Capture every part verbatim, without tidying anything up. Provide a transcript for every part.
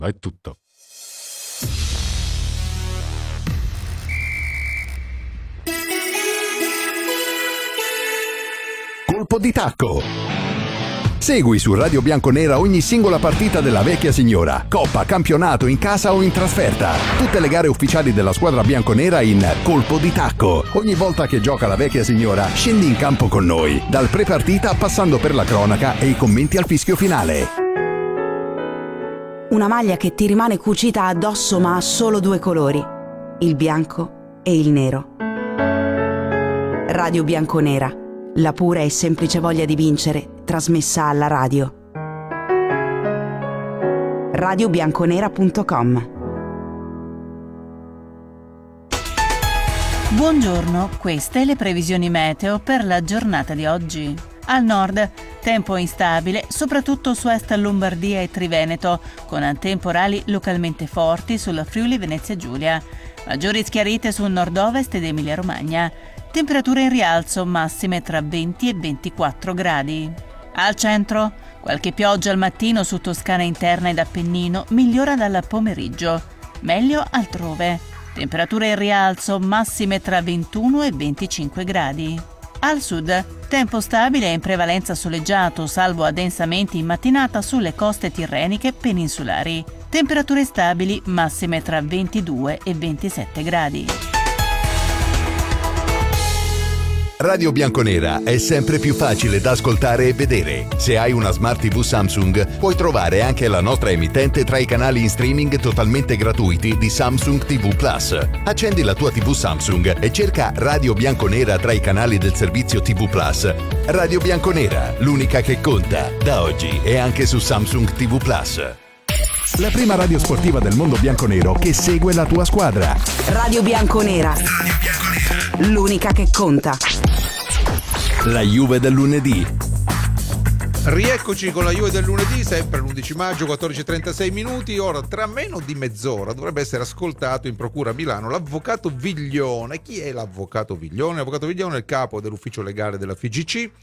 È tutto. Colpo di tacco. Segui su Radio Bianconera ogni singola partita della vecchia signora, coppa, campionato, in casa o in trasferta. Tutte le gare ufficiali della squadra bianconera in Colpo di tacco. Ogni volta che gioca la vecchia signora, scendi in campo con noi, dal pre-partita passando per la cronaca e i commenti al fischio finale. Una maglia che ti rimane cucita addosso ma ha solo due colori, il bianco e il nero. Radio Bianconera, la pura e semplice voglia di vincere, trasmessa alla radio. radio bianconera punto com. Buongiorno, queste le previsioni meteo per la giornata di oggi. Al nord, tempo instabile, soprattutto su est Lombardia e Triveneto, con temporali localmente forti sulla Friuli Venezia Giulia. Maggiori schiarite sul nord-ovest ed Emilia Romagna. Temperature in rialzo, massime tra venti e ventiquattro gradi. Al centro, qualche pioggia al mattino su Toscana interna ed Appennino, migliora dal pomeriggio. Meglio altrove. Temperature in rialzo, massime tra ventuno e venticinque gradi. Al sud, tempo stabile e in prevalenza soleggiato, salvo addensamenti in mattinata sulle coste tirreniche peninsulari. Temperature stabili, massime tra ventidue e ventisette gradi. Radio Bianconera è sempre più facile da ascoltare e vedere. Se hai una Smart tivù Samsung, puoi trovare anche la nostra emittente tra i canali in streaming totalmente gratuiti di Samsung tivù Plus. Accendi la tua tivù Samsung e cerca Radio Bianconera tra i canali del servizio tivù Plus. Radio Bianconera, l'unica che conta, da oggi e anche su Samsung tivù Plus. La prima radio sportiva del mondo bianconero che segue la tua squadra. Radio Bianconera, Radio Bianconera, l'unica che conta. La Juve del lunedì. Rieccoci con la Juve del lunedì, sempre l'undici maggio, quattordici e trentasei minuti. Ora, tra meno di mezz'ora dovrebbe essere ascoltato in procura a Milano l'avvocato Viglione. Chi è l'avvocato Viglione? L'avvocato Viglione è il capo dell'ufficio legale della F I G C,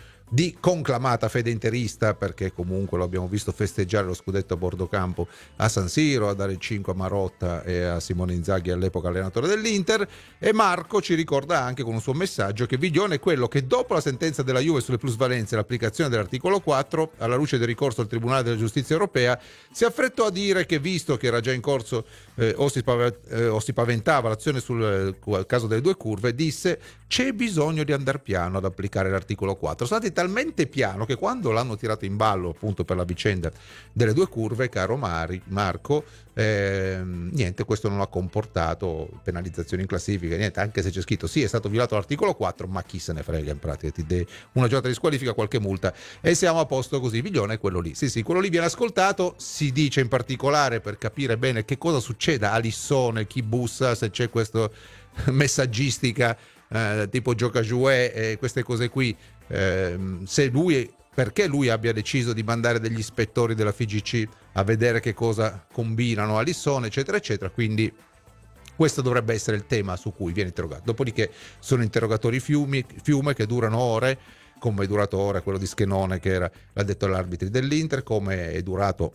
di conclamata fede interista, perché comunque lo abbiamo visto festeggiare lo scudetto a bordo campo a San Siro, a dare il cinque a Marotta e a Simone Inzaghi, all'epoca allenatore dell'Inter. E Marco ci ricorda anche con un suo messaggio che Viglione è quello che, dopo la sentenza della Juve sulle plusvalenze e l'applicazione dell'articolo quattro, alla luce del ricorso al Tribunale della Giustizia Europea, si affrettò a dire che, visto che era già in corso eh, o, si spav- eh, o si paventava l'azione sul eh, caso delle due curve, disse: c'è bisogno di andare piano ad applicare l'articolo quattro. Sono stati talmente piano che, quando l'hanno tirato in ballo appunto per la vicenda delle due curve, caro Mari, Marco, eh, niente, questo non ha comportato penalizzazioni in classifica, niente, anche se c'è scritto sì, è stato violato l'articolo quattro, ma chi se ne frega, in pratica ti dai una giornata di squalifica, qualche multa e siamo a posto così. Viglione è quello lì, sì sì, quello lì viene ascoltato. Si dice in particolare, per capire bene che cosa succede a Lissone, chi bussa, se c'è questa messaggistica eh, tipo gioca jouet e queste cose qui, eh, se lui, perché lui abbia deciso di mandare degli ispettori della F I G C a vedere che cosa combinano a Lissone, eccetera eccetera. Quindi questo dovrebbe essere il tema su cui viene interrogato. Dopodiché sono interrogatori fiumi, fiume che durano ore, come è durato ore quello di Schenone, che era l'addetto all'arbitri dell'Inter, come è durato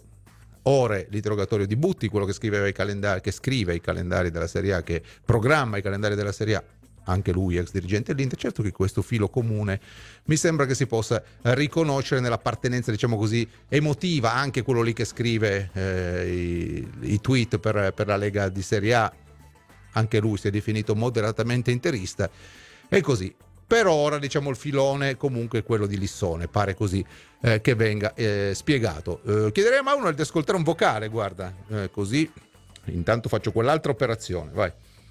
ore l'interrogatorio di Butti, quello che scriveva i calendari, che scrive i calendari della Serie A, che programma i calendari della Serie A, anche lui ex dirigente dell'Inter. Certo che questo filo comune mi sembra che si possa riconoscere nell'appartenenza, diciamo così, emotiva, anche quello lì che scrive eh, i, i tweet per, per la Lega di Serie A, anche lui si è definito moderatamente interista, e così. Per ora, diciamo, il filone comunque è quello di Lissone, pare così eh, che venga eh, spiegato. Eh, chiederei a Mauno di ascoltare un vocale, guarda, eh, così intanto faccio quell'altra operazione, vai.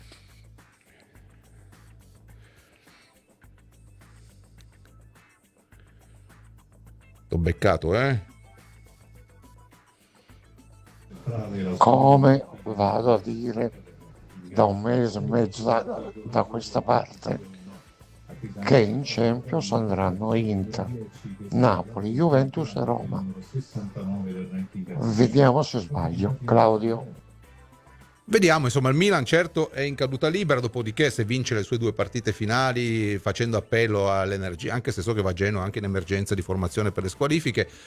T'ho beccato, eh? Come vado a dire da un mese e mezzo da, da questa parte che in Champions andranno Inter, Napoli, Juventus e Roma. Vediamo se sbaglio. Claudio. Vediamo, insomma, il Milan certo è in caduta libera, dopodiché se vince le sue due partite finali facendo appello all'energia, anche se so che va a Genoa anche in emergenza di formazione per le squalifiche,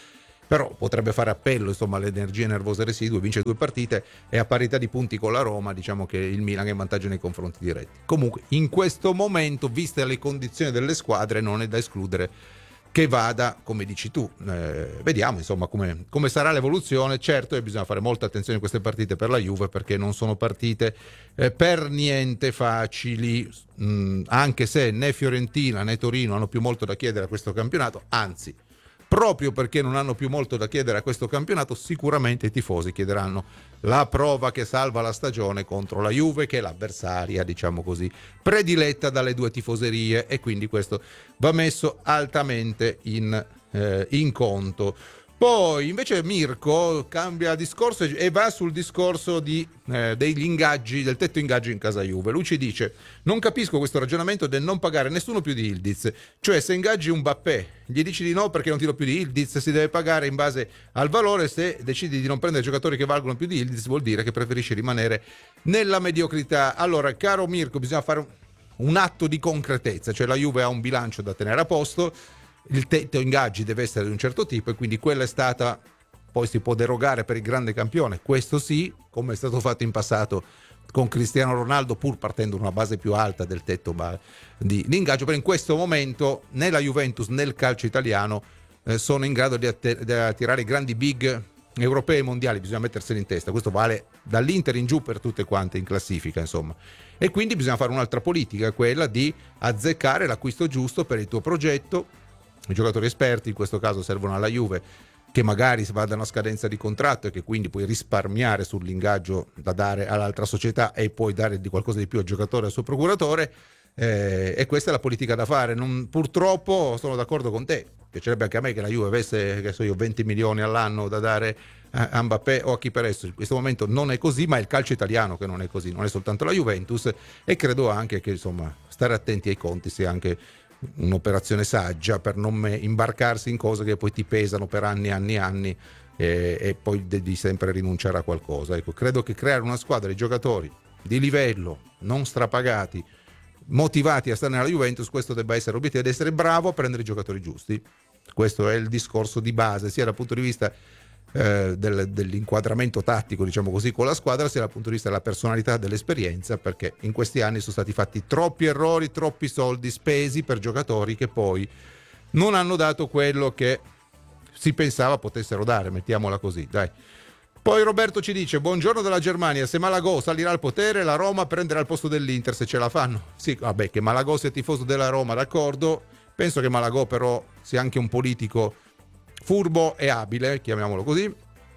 però potrebbe fare appello insomma alle energie nervose residue, vince due partite e a parità di punti con la Roma diciamo che il Milan è in vantaggio nei confronti diretti. Comunque in questo momento, viste le condizioni delle squadre, non è da escludere che vada come dici tu. Eh, vediamo insomma come, come sarà l'evoluzione. Certo, e bisogna fare molta attenzione in queste partite per la Juve, perché non sono partite eh, per niente facili, mh, anche se né Fiorentina né Torino hanno più molto da chiedere a questo campionato, anzi proprio perché non hanno più molto da chiedere a questo campionato, sicuramente i tifosi chiederanno la prova che salva la stagione contro la Juve, che è l'avversaria, diciamo così, prediletta dalle due tifoserie, e quindi questo va messo altamente in, eh, in conto. Poi invece Mirko cambia discorso e va sul discorso di, eh, degli ingaggi, del tetto ingaggi in casa Juve. Lui ci dice: non capisco questo ragionamento del non pagare nessuno più di Yildiz, cioè se ingaggi un Mbappé gli dici di no perché non ti do più di Yildiz, si deve pagare in base al valore. Se decidi di non prendere giocatori che valgono più di Yildiz vuol dire che preferisci rimanere nella mediocrità. Allora, caro Mirko, bisogna fare un, un atto di concretezza, cioè la Juve ha un bilancio da tenere a posto, il tetto ingaggi deve essere di un certo tipo e quindi quella è stata, poi si può derogare per il grande campione, questo sì, come è stato fatto in passato con Cristiano Ronaldo, pur partendo da una base più alta del tetto di, di ingaggio, però in questo momento né la Juventus né il calcio italiano eh, sono in grado di, att- di attirare i grandi big europei e mondiali, bisogna mettersene in testa, questo vale dall'Inter in giù per tutte quante in classifica insomma, e quindi bisogna fare un'altra politica, quella di azzeccare l'acquisto giusto per il tuo progetto. I giocatori esperti in questo caso servono alla Juve, che magari vadano a scadenza di contratto e che quindi puoi risparmiare sull'ingaggio da dare all'altra società e poi dare di qualcosa di più al giocatore e al suo procuratore, eh, e questa è la politica da fare. Non, purtroppo sono d'accordo con te, piacerebbe anche a me che la Juve avesse, che so io, venti milioni all'anno da dare a Mbappé o a chi per esso. In questo momento non è così, ma è il calcio italiano che non è così, non è soltanto la Juventus, e credo anche che insomma stare attenti ai conti sia anche un'operazione saggia per non imbarcarsi in cose che poi ti pesano per anni e anni e anni e, e poi devi sempre rinunciare a qualcosa. Ecco, credo che creare una squadra di giocatori di livello, non strapagati, motivati a stare nella Juventus, questo debba essere l'obiettivo, ed essere bravo a prendere i giocatori giusti. Questo è il discorso di base, sia dal punto di vista eh, del, dell'inquadramento tattico, diciamo così, con la squadra, sia dal punto di vista della personalità, dell'esperienza, perché in questi anni sono stati fatti troppi errori, troppi soldi spesi per giocatori che poi non hanno dato quello che si pensava potessero dare, mettiamola così, dai. Poi Roberto ci dice: buongiorno dalla Germania, se Malagò salirà al potere la Roma prenderà il posto dell'Inter, se ce la fanno. Sì, vabbè, che Malagò sia tifoso della Roma, d'accordo, penso che Malagò però sia anche un politico furbo e abile, chiamiamolo così,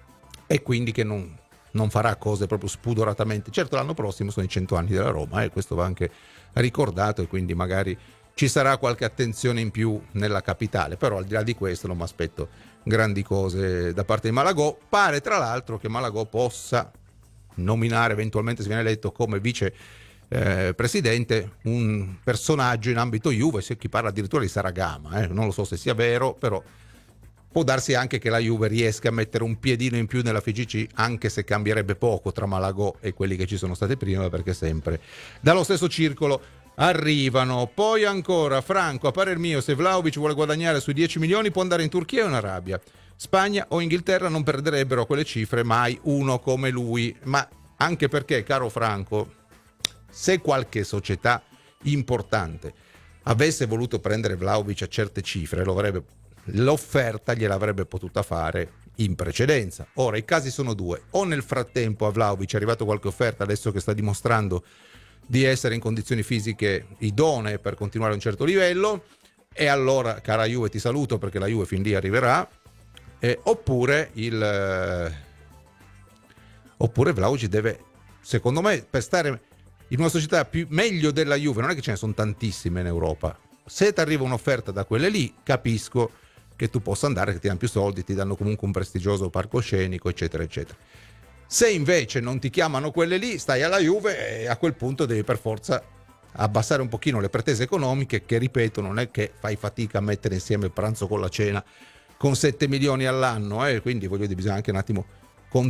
e quindi che non, non farà cose proprio spudoratamente. Certo, l'anno prossimo sono i cento anni della Roma e eh, questo va anche ricordato, e quindi magari ci sarà qualche attenzione in più nella capitale, però al di là di questo non mi aspetto grandi cose da parte di Malagò. Pare tra l'altro che Malagò possa nominare eventualmente, se viene eletto, come vice eh, presidente un personaggio in ambito Juve, se chi parla addirittura di Saragama, eh. non lo so se sia vero, però può darsi anche che la Juve riesca a mettere un piedino in più nella F I G C, anche se cambierebbe poco tra Malagò e quelli che ci sono stati prima, perché sempre dallo stesso circolo arrivano. Poi ancora Franco: a parer mio, se Vlahovic vuole guadagnare sui dieci milioni può andare in Turchia o in Arabia. Spagna o Inghilterra non perderebbero quelle cifre mai uno come lui. Ma anche perché, caro Franco, se qualche società importante avesse voluto prendere Vlahovic a certe cifre, lo avrebbe, l'offerta gliel'avrebbe potuta fare in precedenza. Ora i casi sono due: o nel frattempo a Vlahovic è arrivato qualche offerta, adesso che sta dimostrando di essere in condizioni fisiche idonee per continuare a un certo livello, e allora, cara Juve, ti saluto, perché la Juve fin lì arriverà, eh, oppure il eh, oppure Vlahovic deve, secondo me, per stare in una società più meglio della Juve, non è che ce ne sono tantissime in Europa, se ti arriva un'offerta da quelle lì, capisco che tu possa andare, che ti danno più soldi, ti danno comunque un prestigioso palcoscenico, eccetera eccetera. Se invece non ti chiamano quelle lì, stai alla Juve e a quel punto devi per forza abbassare un pochino le pretese economiche, che ripeto non è che fai fatica a mettere insieme il pranzo con la cena con sette milioni all'anno, eh? Quindi voglio dire, bisogna anche un attimo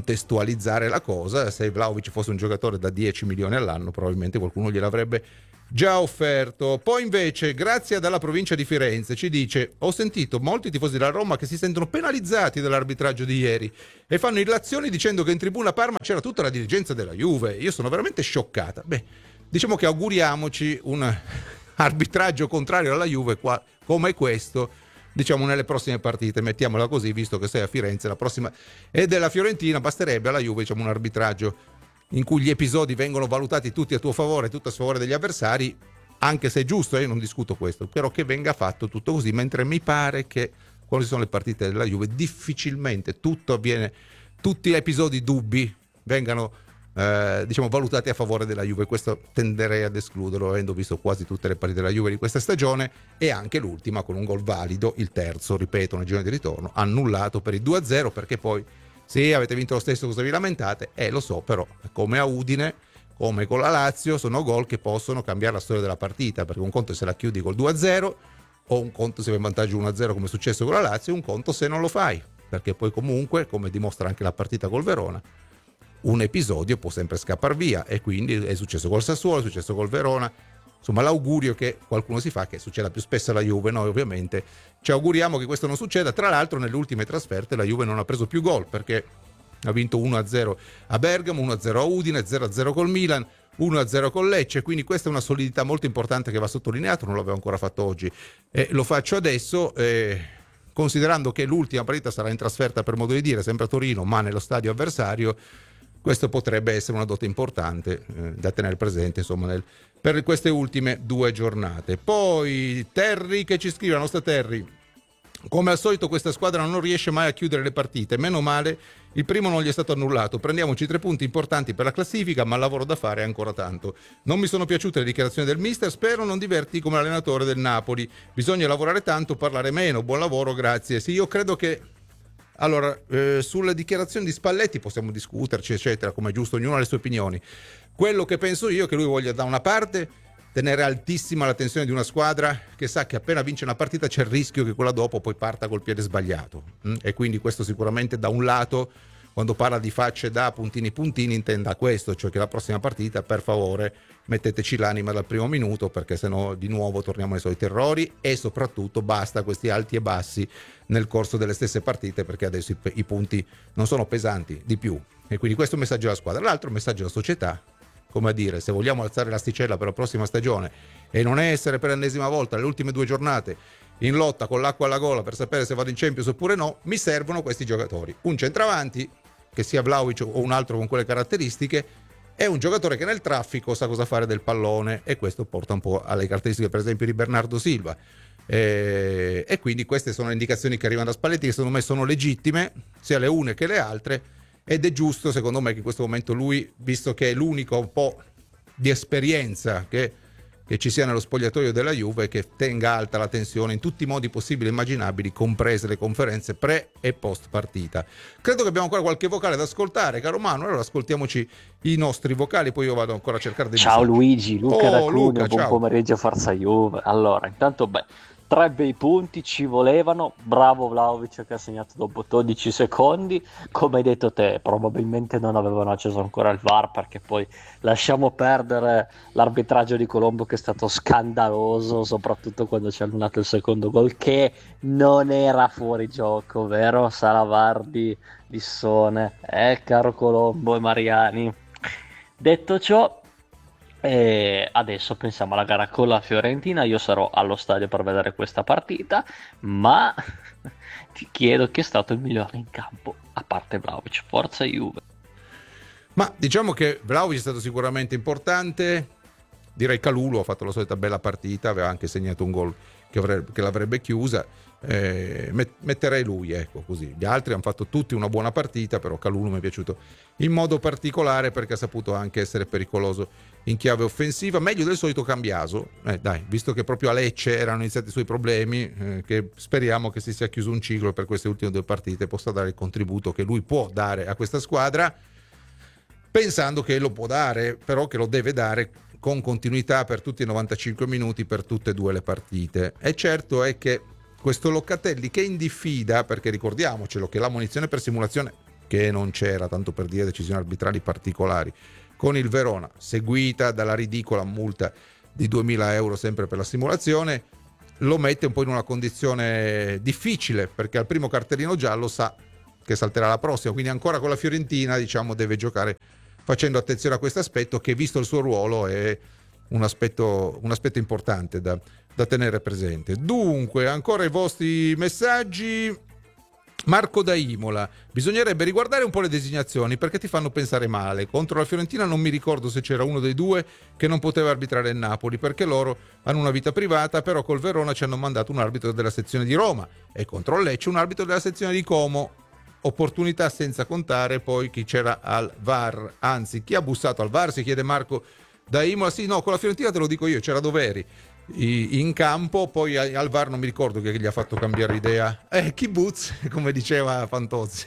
contestualizzare la cosa. Se Vlahovic fosse un giocatore da dieci milioni all'anno, probabilmente qualcuno gliel'avrebbe già offerto. Poi invece Grazia dalla provincia di Firenze ci dice: ho sentito molti tifosi della Roma che si sentono penalizzati dall'arbitraggio di ieri e fanno illazioni dicendo che in tribuna Parma c'era tutta la dirigenza della Juve. Io sono veramente scioccata. Beh, diciamo che auguriamoci un arbitraggio contrario alla Juve qua, come questo, diciamo nelle prossime partite, mettiamola così, visto che sei a Firenze, la prossima è della Fiorentina, basterebbe alla Juve diciamo un arbitraggio in cui gli episodi vengono valutati tutti a tuo favore, tutto a sfavore degli avversari, anche se è giusto, io non discuto questo, però che venga fatto tutto così, mentre mi pare che quando ci sono le partite della Juve difficilmente tutto avviene, tutti gli episodi dubbi vengano eh, diciamo valutati a favore della Juve. Questo tenderei ad escluderlo, avendo visto quasi tutte le partite della Juve di questa stagione, e anche l'ultima con un gol valido, il terzo, ripeto, nel girone di ritorno, annullato per il due a zero, perché poi sì, avete vinto lo stesso, cosa vi lamentate? Eh, lo so, però come a Udine, come con la Lazio, sono gol che possono cambiare la storia della partita, perché un conto è se la chiudi col due a zero, o un conto se vai in vantaggio uno a zero come è successo con la Lazio, un conto se non lo fai, perché poi comunque, come dimostra anche la partita col Verona, un episodio può sempre scappar via, e quindi è successo col Sassuolo, è successo col Verona. Insomma, l'augurio che qualcuno si fa che succeda più spesso alla Juve, noi ovviamente ci auguriamo che questo non succeda. Tra l'altro nelle ultime trasferte la Juve non ha preso più gol, perché ha vinto uno a zero a Bergamo, uno a zero a Udine, zero a zero col Milan, uno a zero con Lecce, quindi questa è una solidità molto importante che va sottolineato, non l'avevo ancora fatto oggi e lo faccio adesso, eh, considerando che l'ultima partita sarà in trasferta, per modo di dire, sempre a Torino, ma nello stadio avversario. Questo potrebbe essere una dote importante eh, da tenere presente, insomma, nel, per queste ultime due giornate. Poi Terry che ci scrive, la nostra Terry: come al solito questa squadra non riesce mai a chiudere le partite, meno male il primo non gli è stato annullato, prendiamoci tre punti importanti per la classifica, ma il lavoro da fare è ancora tanto. Non mi sono piaciute le dichiarazioni del mister, spero non diverti come l'allenatore del Napoli, bisogna lavorare tanto, parlare meno, buon lavoro, grazie. Sì, io credo che allora, eh, sulle dichiarazioni di Spalletti possiamo discuterci, eccetera, come è giusto, ognuno ha le sue opinioni. Quello che penso io è che lui voglia da una parte tenere altissima la tensione di una squadra che sa che appena vince una partita c'è il rischio che quella dopo poi parta col piede sbagliato, mm? E quindi questo sicuramente da un lato, quando parla di facce da puntini puntini, intenda questo, cioè che la prossima partita per favore metteteci l'anima dal primo minuto, perché sennò di nuovo torniamo ai soliti errori, e soprattutto basta questi alti e bassi nel corso delle stesse partite, perché adesso i, i punti non sono pesanti di più, e quindi questo è un messaggio alla squadra. L'altro messaggio alla società, come a dire, se vogliamo alzare l'asticella per la prossima stagione e non essere per l'ennesima volta le ultime due giornate in lotta con l'acqua alla gola per sapere se vado in Champions oppure no, mi servono questi giocatori, un centravanti che sia Vlahovic o un altro con quelle caratteristiche, è un giocatore che nel traffico sa cosa fare del pallone, e questo porta un po' alle caratteristiche per esempio di Bernardo Silva, e, e quindi queste sono le indicazioni che arrivano da Spalletti, che secondo me sono legittime sia le une che le altre, ed è giusto secondo me che in questo momento lui, visto che è l'unico un po' di esperienza che che ci sia nello spogliatoio della Juve, che tenga alta la tensione in tutti i modi possibili e immaginabili, comprese le conferenze pre e post partita. Credo che abbiamo ancora qualche vocale da ascoltare, caro Manu, allora ascoltiamoci i nostri vocali, poi io vado ancora a cercare dei ciao messaggi. Luigi, Luca oh, da Cuneo, Luca, buon ciao. pomeriggio, Forza Juve. Allora, intanto beh, tre bei punti ci volevano, bravo Vlahovic che ha segnato dopo dodici secondi, come hai detto te probabilmente non avevano acceso ancora il V A R, perché poi lasciamo perdere l'arbitraggio di Colombo che è stato scandaloso, soprattutto quando ci ha annullato il secondo gol che non era fuori gioco, vero Salavardi, Lissone, eh caro Colombo e Mariani. Detto ciò, e adesso pensiamo alla gara con la Fiorentina. Io sarò allo stadio per vedere questa partita, ma ti chiedo chi è stato il migliore in campo a parte Vlahovic. Forza Juve. Ma diciamo che Vlahovic è stato sicuramente importante, direi Kalulu ha fatto la solita bella partita, aveva anche segnato un gol che, avrebbe, che l'avrebbe chiusa, eh, met- metterei lui, ecco, così. Gli altri hanno fatto tutti una buona partita, però Kalulu mi è piaciuto in modo particolare perché ha saputo anche essere pericoloso in chiave offensiva, meglio del solito Cambiaso, eh, dai, visto che proprio a Lecce erano iniziati i suoi problemi, eh, che speriamo che si sia chiuso un ciclo e per queste ultime due partite possa dare il contributo che lui può dare a questa squadra, pensando che lo può dare, però che lo deve dare con continuità per tutti i novantacinque minuti per tutte e due le partite. E certo è che questo Locatelli, che in diffida, perché ricordiamocelo che la munizione per simulazione, che non c'era, tanto per dire decisioni arbitrali particolari, con il Verona, seguita dalla ridicola multa di duemila euro sempre per la simulazione, lo mette un po' in una condizione difficile, perché al primo cartellino giallo sa che salterà la prossima, quindi ancora con la Fiorentina, diciamo, deve giocare facendo attenzione a questo aspetto, che visto il suo ruolo è un aspetto, un aspetto importante da, da tenere presente. Dunque, ancora i vostri messaggi. Marco da Imola: bisognerebbe riguardare un po' le designazioni perché ti fanno pensare male. Contro la Fiorentina non mi ricordo se c'era uno dei due che non poteva arbitrare il Napoli, perché loro hanno una vita privata, però col Verona ci hanno mandato un arbitro della sezione di Roma e contro il Lecce un arbitro della sezione di Como. Opportunità senza contare poi chi c'era al V A R, anzi chi ha bussato al V A R, si chiede Marco da Imola. Sì, no, con la Fiorentina te lo dico io, c'era Doveri in campo, poi al V A R non mi ricordo che gli ha fatto cambiare idea, eh, Kibbutz, come diceva Fantozzi.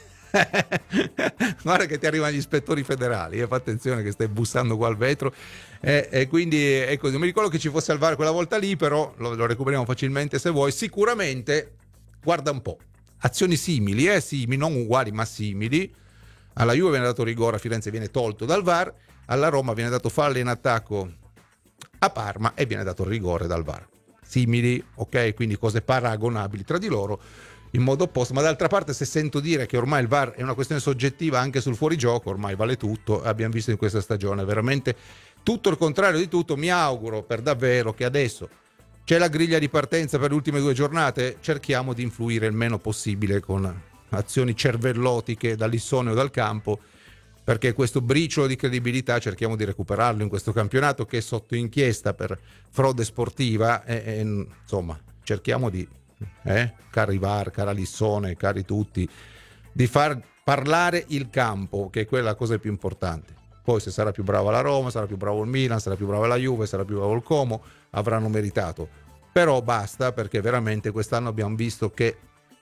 Guarda che ti arrivano gli ispettori federali, eh, fa attenzione che stai bussando qua al vetro, eh, e quindi è così. Non mi ricordo che ci fosse al V A R quella volta lì, però lo, lo recuperiamo facilmente se vuoi. Sicuramente, guarda un po', azioni simili, eh, simili, non uguali ma simili. Alla Juve viene dato rigore, a Firenze viene tolto dal V A R, alla Roma viene dato fallo in attacco a Parma e viene dato il rigore dal V A R. Simili, ok, quindi cose paragonabili tra di loro in modo opposto, ma d'altra parte se sento dire che ormai il V A R è una questione soggettiva anche sul fuorigioco, ormai vale tutto, abbiamo visto in questa stagione veramente tutto il contrario di tutto. Mi auguro per davvero che adesso c'è la griglia di partenza per le ultime due giornate, cerchiamo di influire il meno possibile con azioni cervellotiche dall'Issone o dal campo, perché questo briciolo di credibilità cerchiamo di recuperarlo in questo campionato che è sotto inchiesta per frode sportiva, e, e insomma cerchiamo di, eh, cari V A R, cara Lissone, cari tutti, di far parlare il campo, che è quella cosa più importante. Poi se sarà più brava la Roma, sarà più bravo il Milan, sarà più brava la Juve, sarà più bravo il Como, avranno meritato. Però basta, perché veramente quest'anno abbiamo visto che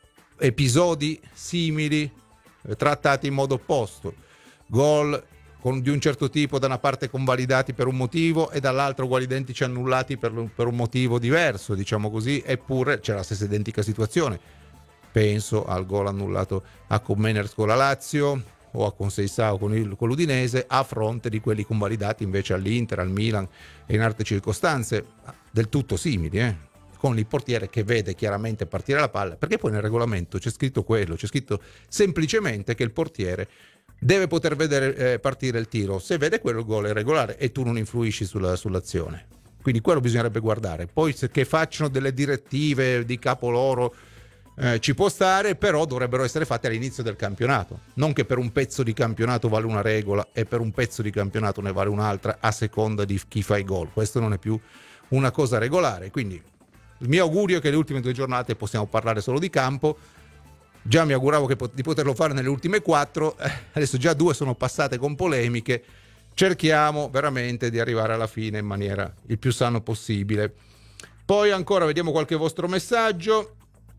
episodi simili, trattati in modo opposto, gol con, di un certo tipo da una parte convalidati per un motivo e dall'altra uguali identici annullati per, per un motivo diverso, diciamo così, eppure c'è la stessa identica situazione. Penso al gol annullato a Comeners con la Lazio o a Conceição con, il, con l'Udinese, a fronte di quelli convalidati invece all'Inter, al Milan e in altre circostanze del tutto simili, eh? Con il portiere che vede chiaramente partire la palla, perché poi nel regolamento c'è scritto quello, c'è scritto semplicemente che il portiere deve poter vedere eh, partire il tiro. Se vede quello, il gol è regolare e tu non influisci sulla, sull'azione. Quindi quello bisognerebbe guardare. Poi se che facciano delle direttive di capo loro eh, ci può stare, però dovrebbero essere fatte all'inizio del campionato. Non che per un pezzo di campionato vale una regola e per un pezzo di campionato ne vale un'altra a seconda di chi fa i gol. Questo non è più una cosa regolare. Quindi il mio augurio è che le ultime due giornate possiamo parlare solo di campo. Già mi auguravo che, di poterlo fare nelle ultime quattro, adesso già due sono passate con polemiche. Cerchiamo veramente di arrivare alla fine in maniera il più sano possibile. Poi ancora vediamo qualche vostro messaggio.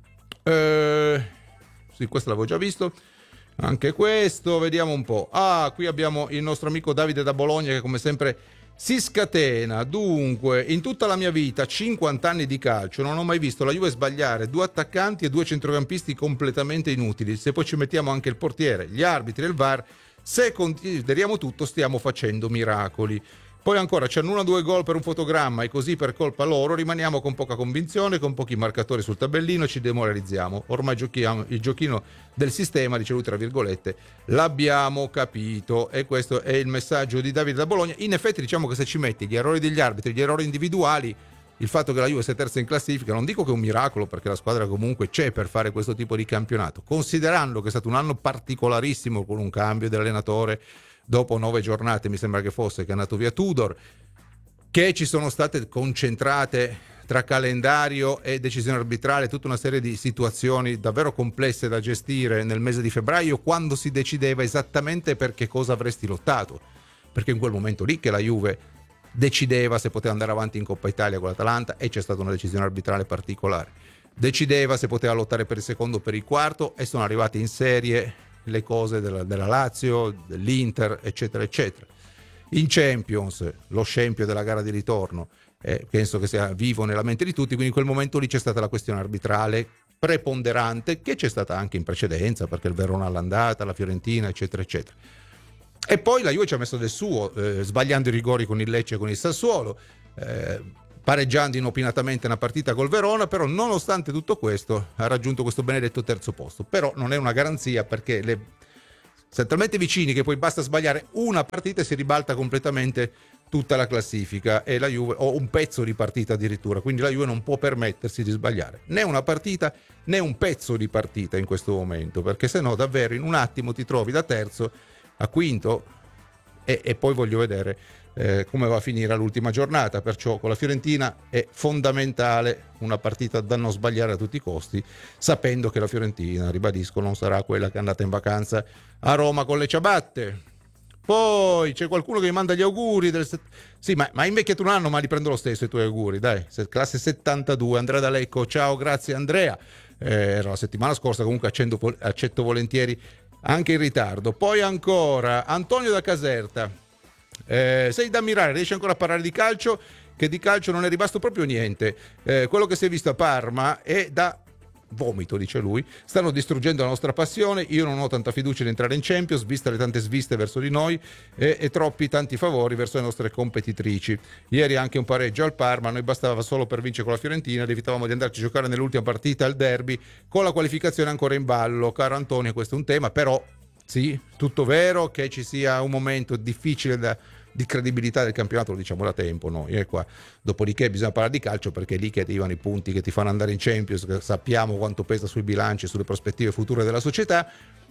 Eh, sì, questo l'avevo già visto. Anche questo, vediamo un po'. Ah, qui abbiamo il nostro amico Davide da Bologna che come sempre si scatena. Dunque, in tutta la mia vita, cinquanta anni di calcio, non ho mai visto la Juve sbagliare due attaccanti e due centrocampisti completamente inutili. Se poi ci mettiamo anche il portiere, gli arbitri e il V A R, se consideriamo tutto, stiamo facendo miracoli. Poi ancora ci annullano due gol per un fotogramma e così per colpa loro rimaniamo con poca convinzione, con pochi marcatori sul tabellino e ci demoralizziamo. Ormai giochiamo il giochino del sistema, dice lui tra virgolette, l'abbiamo capito. E questo è il messaggio di Davide da Bologna. In effetti diciamo che se ci metti gli errori degli arbitri, gli errori individuali, il fatto che la Juve sia terza in classifica, non dico che è un miracolo perché la squadra comunque c'è per fare questo tipo di campionato, considerando che è stato un anno particolarissimo con un cambio dell'allenatore dopo nove giornate, mi sembra che fosse, che è andato via Tudor, che ci sono state concentrate tra calendario e decisione arbitrale tutta una serie di situazioni davvero complesse da gestire nel mese di febbraio, quando si decideva esattamente per che cosa avresti lottato, perché in quel momento lì che la Juve decideva se poteva andare avanti in Coppa Italia con l'Atalanta e c'è stata una decisione arbitrale particolare, decideva se poteva lottare per il secondo o per il quarto e sono arrivate in serie le cose della, della Lazio, dell'Inter, eccetera eccetera. In Champions lo scempio della gara di ritorno eh, penso che sia vivo nella mente di tutti, quindi in quel momento lì c'è stata la questione arbitrale preponderante, che c'è stata anche in precedenza perché il Verona all'andata, la Fiorentina, eccetera eccetera. E poi la Juve ci ha messo del suo, eh, sbagliando i rigori con il Lecce e con il Sassuolo, eh, pareggiando inopinatamente una partita col Verona, però nonostante tutto questo ha raggiunto questo benedetto terzo posto. Però non è una garanzia, perché le, siamo talmente vicini che poi basta sbagliare una partita e si ribalta completamente tutta la classifica, e la Juve, o un pezzo di partita addirittura, quindi la Juve non può permettersi di sbagliare né una partita né un pezzo di partita in questo momento, perché se no davvero in un attimo ti trovi da terzo a quinto, e, e poi voglio vedere Eh, come va a finire l'ultima giornata. Perciò con la Fiorentina è fondamentale una partita da non sbagliare a tutti i costi, sapendo che la Fiorentina, ribadisco, non sarà quella che è andata in vacanza a Roma con le ciabatte. Poi c'è qualcuno che mi manda gli auguri del set... sì, ma, ma è invecchiato un anno, ma li prendo lo stesso i tuoi auguri, dai. Classe settantadue, Andrea D'Alecco, ciao, grazie Andrea. Eh, era la settimana scorsa, comunque accendo, accetto volentieri anche in ritardo. Poi ancora Antonio da Caserta, Eh, sei da ammirare, riesci ancora a parlare di calcio, che di calcio non è rimasto proprio niente. Eh, quello che si è visto a Parma è da vomito, dice lui. Stanno distruggendo la nostra passione. Io non ho tanta fiducia in entrare in Champions, vista le tante sviste verso di noi e, e troppi tanti favori verso le nostre competitrici. Ieri anche un pareggio al Parma, noi bastava solo per vincere con la Fiorentina, evitavamo di andarci a giocare nell'ultima partita al derby con la qualificazione ancora in ballo. Caro Antonio, questo è un tema, però sì, tutto vero che ci sia un momento difficile da, di credibilità del campionato, lo diciamo da tempo noi, e qua. Dopodiché bisogna parlare di calcio, perché è lì che arrivano i punti che ti fanno andare in Champions, che sappiamo quanto pesa sui bilanci e sulle prospettive future della società.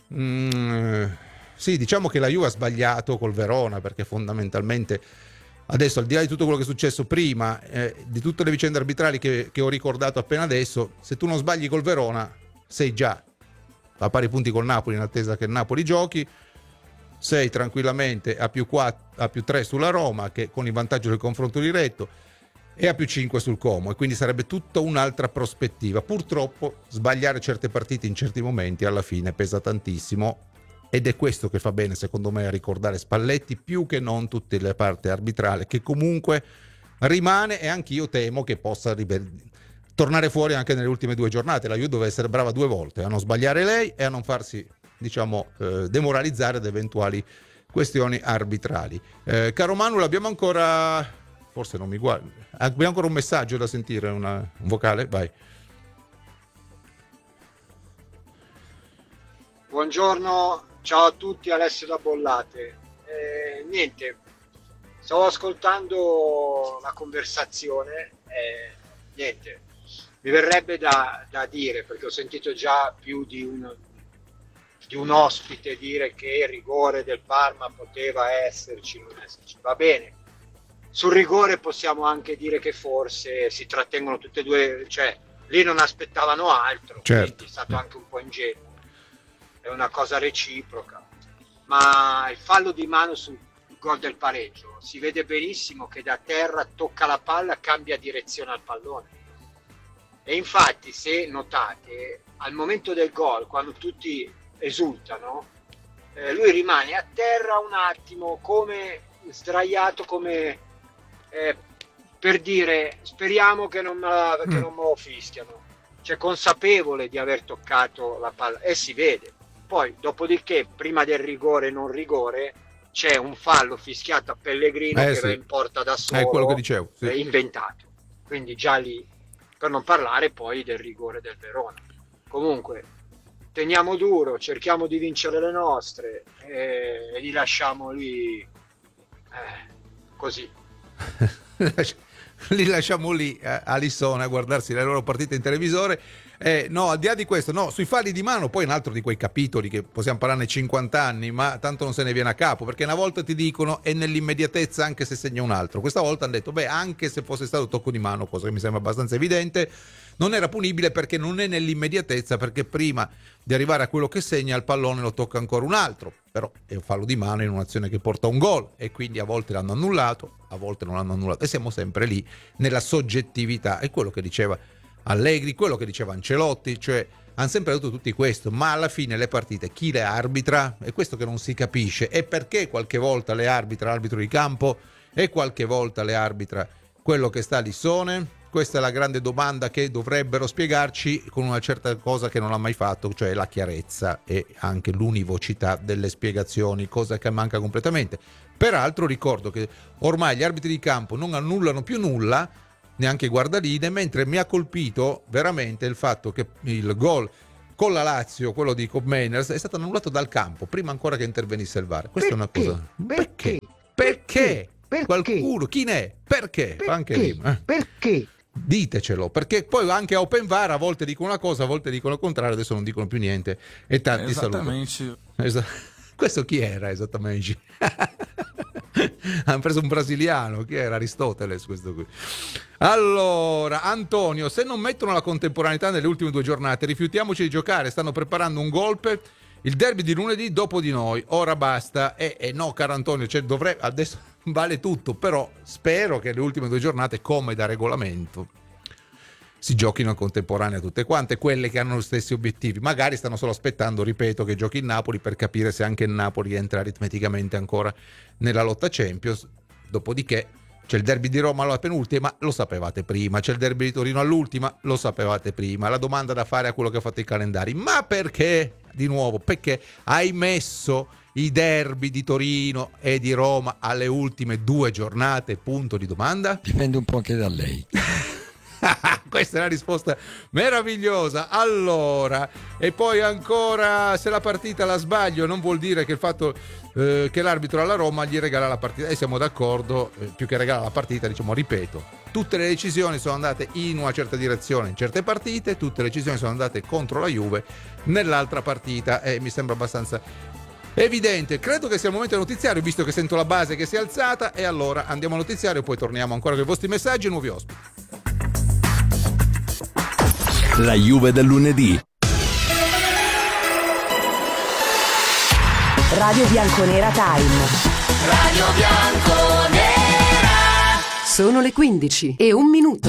Mm, sì, diciamo che la Juve ha sbagliato col Verona, perché fondamentalmente adesso, al di là di tutto quello che è successo prima, eh, di tutte le vicende arbitrali che, che ho ricordato appena adesso, se tu non sbagli col Verona sei già a pari punti col Napoli in attesa che il Napoli giochi, sei tranquillamente a più, quattro, a più tre sulla Roma, che con il vantaggio del confronto diretto, e a più cinque sul Como, e quindi sarebbe tutta un'altra prospettiva. Purtroppo sbagliare certe partite in certi momenti alla fine pesa tantissimo, ed è questo che fa bene secondo me a ricordare Spalletti, più che non tutte le parti arbitrali, che comunque rimane, e anch'io temo che possa ribe- tornare fuori anche nelle ultime due giornate. La Juve deve essere brava due volte, a non sbagliare lei e a non farsi, diciamo, eh, demoralizzare da eventuali questioni arbitrali. Eh, caro Manu, abbiamo ancora, forse non mi guardi, abbiamo ancora un messaggio da sentire, una, un vocale, vai. Buongiorno, ciao a tutti, Alessio da Bollate. Eh, niente, stavo ascoltando la conversazione e niente, mi verrebbe da, da dire, perché ho sentito già più di un, di un ospite dire che il rigore del Parma poteva esserci, non esserci. Va bene, sul rigore possiamo anche dire che forse si trattengono tutte e due, cioè lì non aspettavano altro, certo. Quindi è stato anche un po' ingenuo, è una cosa reciproca. Ma il fallo di mano sul gol del pareggio, si vede benissimo che da terra tocca la palla, cambia direzione al pallone. E infatti, se notate, al momento del gol, quando tutti esultano, eh, lui rimane a terra un attimo, come sdraiato, come eh, per dire speriamo che non, me la, che non me lo fischiano, cioè consapevole di aver toccato la palla, e si vede. Poi, dopodiché, prima del rigore e non rigore, c'è un fallo fischiato a Pellegrino eh, che sì. va in porta da solo, è quello che dicevo, sì. È inventato. Quindi già lì, per non parlare poi del rigore del Verona. Comunque, teniamo duro, cerchiamo di vincere le nostre e, e li lasciamo lì eh, così. Li lasciamo lì a, a Lissone a guardarsi le loro partite in televisore. Eh, no, al di là di questo, no, sui falli di mano poi è un altro di quei capitoli che possiamo parlarne cinquanta anni, ma tanto non se ne viene a capo, perché una volta ti dicono è nell'immediatezza anche se segna un altro. Questa volta hanno detto beh, anche se fosse stato tocco di mano, cosa che mi sembra abbastanza evidente, non era punibile perché non è nell'immediatezza, perché prima di arrivare a quello che segna il pallone lo tocca ancora un altro, però è un fallo di mano in un'azione che porta a un gol, e quindi a volte l'hanno annullato, a volte non l'hanno annullato, e siamo sempre lì nella soggettività. È quello che diceva Allegri, quello che diceva Ancelotti, cioè hanno sempre detto tutti questo, ma alla fine le partite chi le arbitra? È questo che non si capisce, e perché qualche volta le arbitra l'arbitro di campo e qualche volta le arbitra quello che sta a Lissone? Questa è la grande domanda che dovrebbero spiegarci con una certa cosa che non ha mai fatto, cioè la chiarezza e anche l'univocità delle spiegazioni, cosa che manca completamente. Peraltro ricordo che ormai gli arbitri di campo non annullano più nulla, neanche guardaline, mentre mi ha colpito veramente il fatto che il gol con la Lazio, quello di Cobb Mainers, è stato annullato dal campo prima ancora che intervenisse il V A R. Questa perché? è una cosa. Perché? Perché? Perché? Qualcuno, chi ne è? Perché? Perché? Anche lì. Eh. Perché? Ditecelo, perché poi anche a Open V A R a volte dicono una cosa, a volte dicono il contrario, adesso non dicono più niente. E tanti saluti. Esa- Questo chi era esattamente? Hanno preso un brasiliano, chi era? Aristoteles questo qui. Allora, Antonio, se non mettono la contemporaneità nelle ultime due giornate, rifiutiamoci di giocare, stanno preparando un golpe, il derby di lunedì dopo di noi, ora basta. E eh, eh, no, caro Antonio, cioè dovrei, adesso vale tutto, però spero che le ultime due giornate, come da regolamento, si giochino in contemporanea tutte quante, quelle che hanno gli stessi obiettivi. Magari stanno solo aspettando, ripeto, che giochi il Napoli per capire se anche il Napoli entra aritmeticamente ancora nella lotta Champions. Dopodiché c'è il derby di Roma alla penultima, lo sapevate prima, c'è il derby di Torino all'ultima, lo sapevate prima. La domanda da fare a quello che ha fatto i calendari: ma perché, di nuovo, perché hai messo i derby di Torino e di Roma alle ultime due giornate? Punto di domanda. Dipende un po' anche da lei. Questa è una risposta meravigliosa. Allora, e poi ancora, se la partita la sbaglio non vuol dire che il fatto eh, che l'arbitro alla Roma gli regala la partita, e siamo d'accordo, eh, più che regala la partita, diciamo, ripeto, tutte le decisioni sono andate in una certa direzione in certe partite, tutte le decisioni sono andate contro la Juve nell'altra partita, e mi sembra abbastanza evidente. Credo che sia il momento del notiziario, visto che sento la base che si è alzata, e allora andiamo al notiziario e poi torniamo ancora con i vostri messaggi e nuovi ospiti. La Juve del lunedì. Radio Bianconera Time. Radio Bianconera. Sono le quindici e un minuto.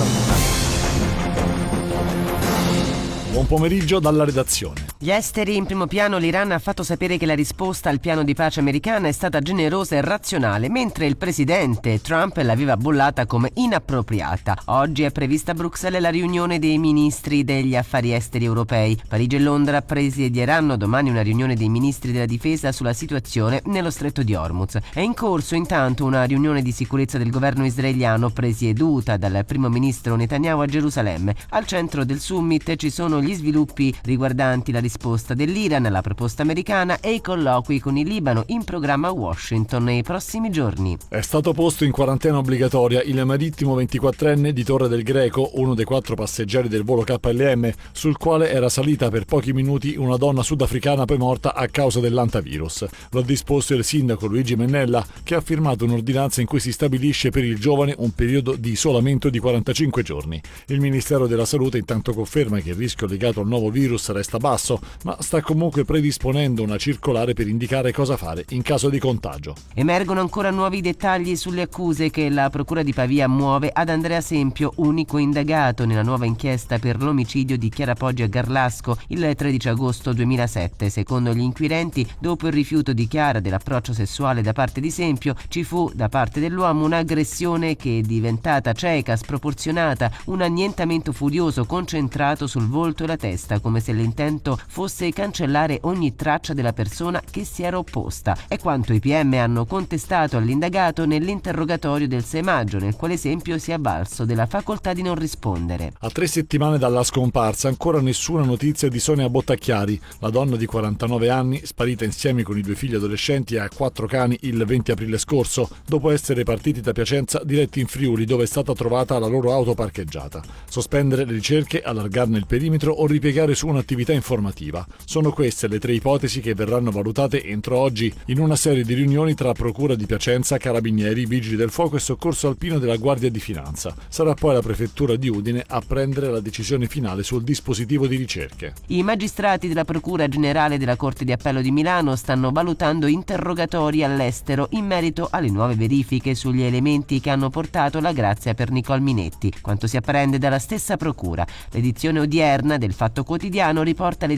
Buon pomeriggio dalla redazione. Gli esteri in primo piano. L'Iran ha fatto sapere che la risposta al piano di pace americana è stata generosa e razionale, mentre il presidente Trump l'aveva bollata come inappropriata. Oggi è prevista a Bruxelles la riunione dei ministri degli affari esteri europei. Parigi e Londra presiedieranno domani una riunione dei ministri della difesa sulla situazione nello stretto di Hormuz. È in corso intanto una riunione di sicurezza del governo israeliano presieduta dal primo ministro Netanyahu a Gerusalemme. Al centro del summit ci sono gli sviluppi riguardanti la risposta dell'Iran alla proposta americana e i colloqui con il Libano in programma a Washington nei prossimi giorni. È stato posto in quarantena obbligatoria il marittimo ventiquattrenne di Torre del Greco, uno dei quattro passeggeri del volo K L M, sul quale era salita per pochi minuti una donna sudafricana poi morta a causa dell'antavirus. Lo ha disposto il sindaco Luigi Mennella, che ha firmato un'ordinanza in cui si stabilisce per il giovane un periodo di isolamento di quarantacinque giorni. Il Ministero della Salute intanto conferma che il rischio legato al nuovo virus resta basso, ma sta comunque predisponendo una circolare per indicare cosa fare in caso di contagio. Emergono ancora nuovi dettagli sulle accuse che la Procura di Pavia muove ad Andrea Sempio, unico indagato nella nuova inchiesta per l'omicidio di Chiara Poggi a Garlasco il tredici agosto duemilasette. Secondo gli inquirenti, dopo il rifiuto di Chiara dell'approccio sessuale da parte di Sempio, ci fu da parte dell'uomo un'aggressione che è diventata cieca, sproporzionata, un annientamento furioso concentrato sul volto e la testa, come se l'intento fosse cancellare ogni traccia della persona che si era opposta. È quanto i P M hanno contestato all'indagato nell'interrogatorio del sei maggio, nel quale Sempio si è avvalso della facoltà di non rispondere. A tre settimane dalla scomparsa, ancora nessuna notizia di Sonia Bottacchiari, la donna di quarantanove anni, sparita insieme con i due figli adolescenti e a quattro cani il venti aprile scorso, dopo essere partiti da Piacenza diretti in Friuli, dove è stata trovata la loro auto parcheggiata. Sospendere le ricerche, allargarne il perimetro o ripiegare su un'attività informativa. Sono queste le tre ipotesi che verranno valutate entro oggi in una serie di riunioni tra Procura di Piacenza, Carabinieri, Vigili del Fuoco e Soccorso Alpino della Guardia di Finanza. Sarà poi la Prefettura di Udine a prendere la decisione finale sul dispositivo di ricerche. I magistrati della Procura Generale della Corte di Appello di Milano stanno valutando interrogatori all'estero in merito alle nuove verifiche sugli elementi che hanno portato la grazia per Nicole Minetti, quanto si apprende dalla stessa Procura. L'edizione odierna del Fatto Quotidiano riporta le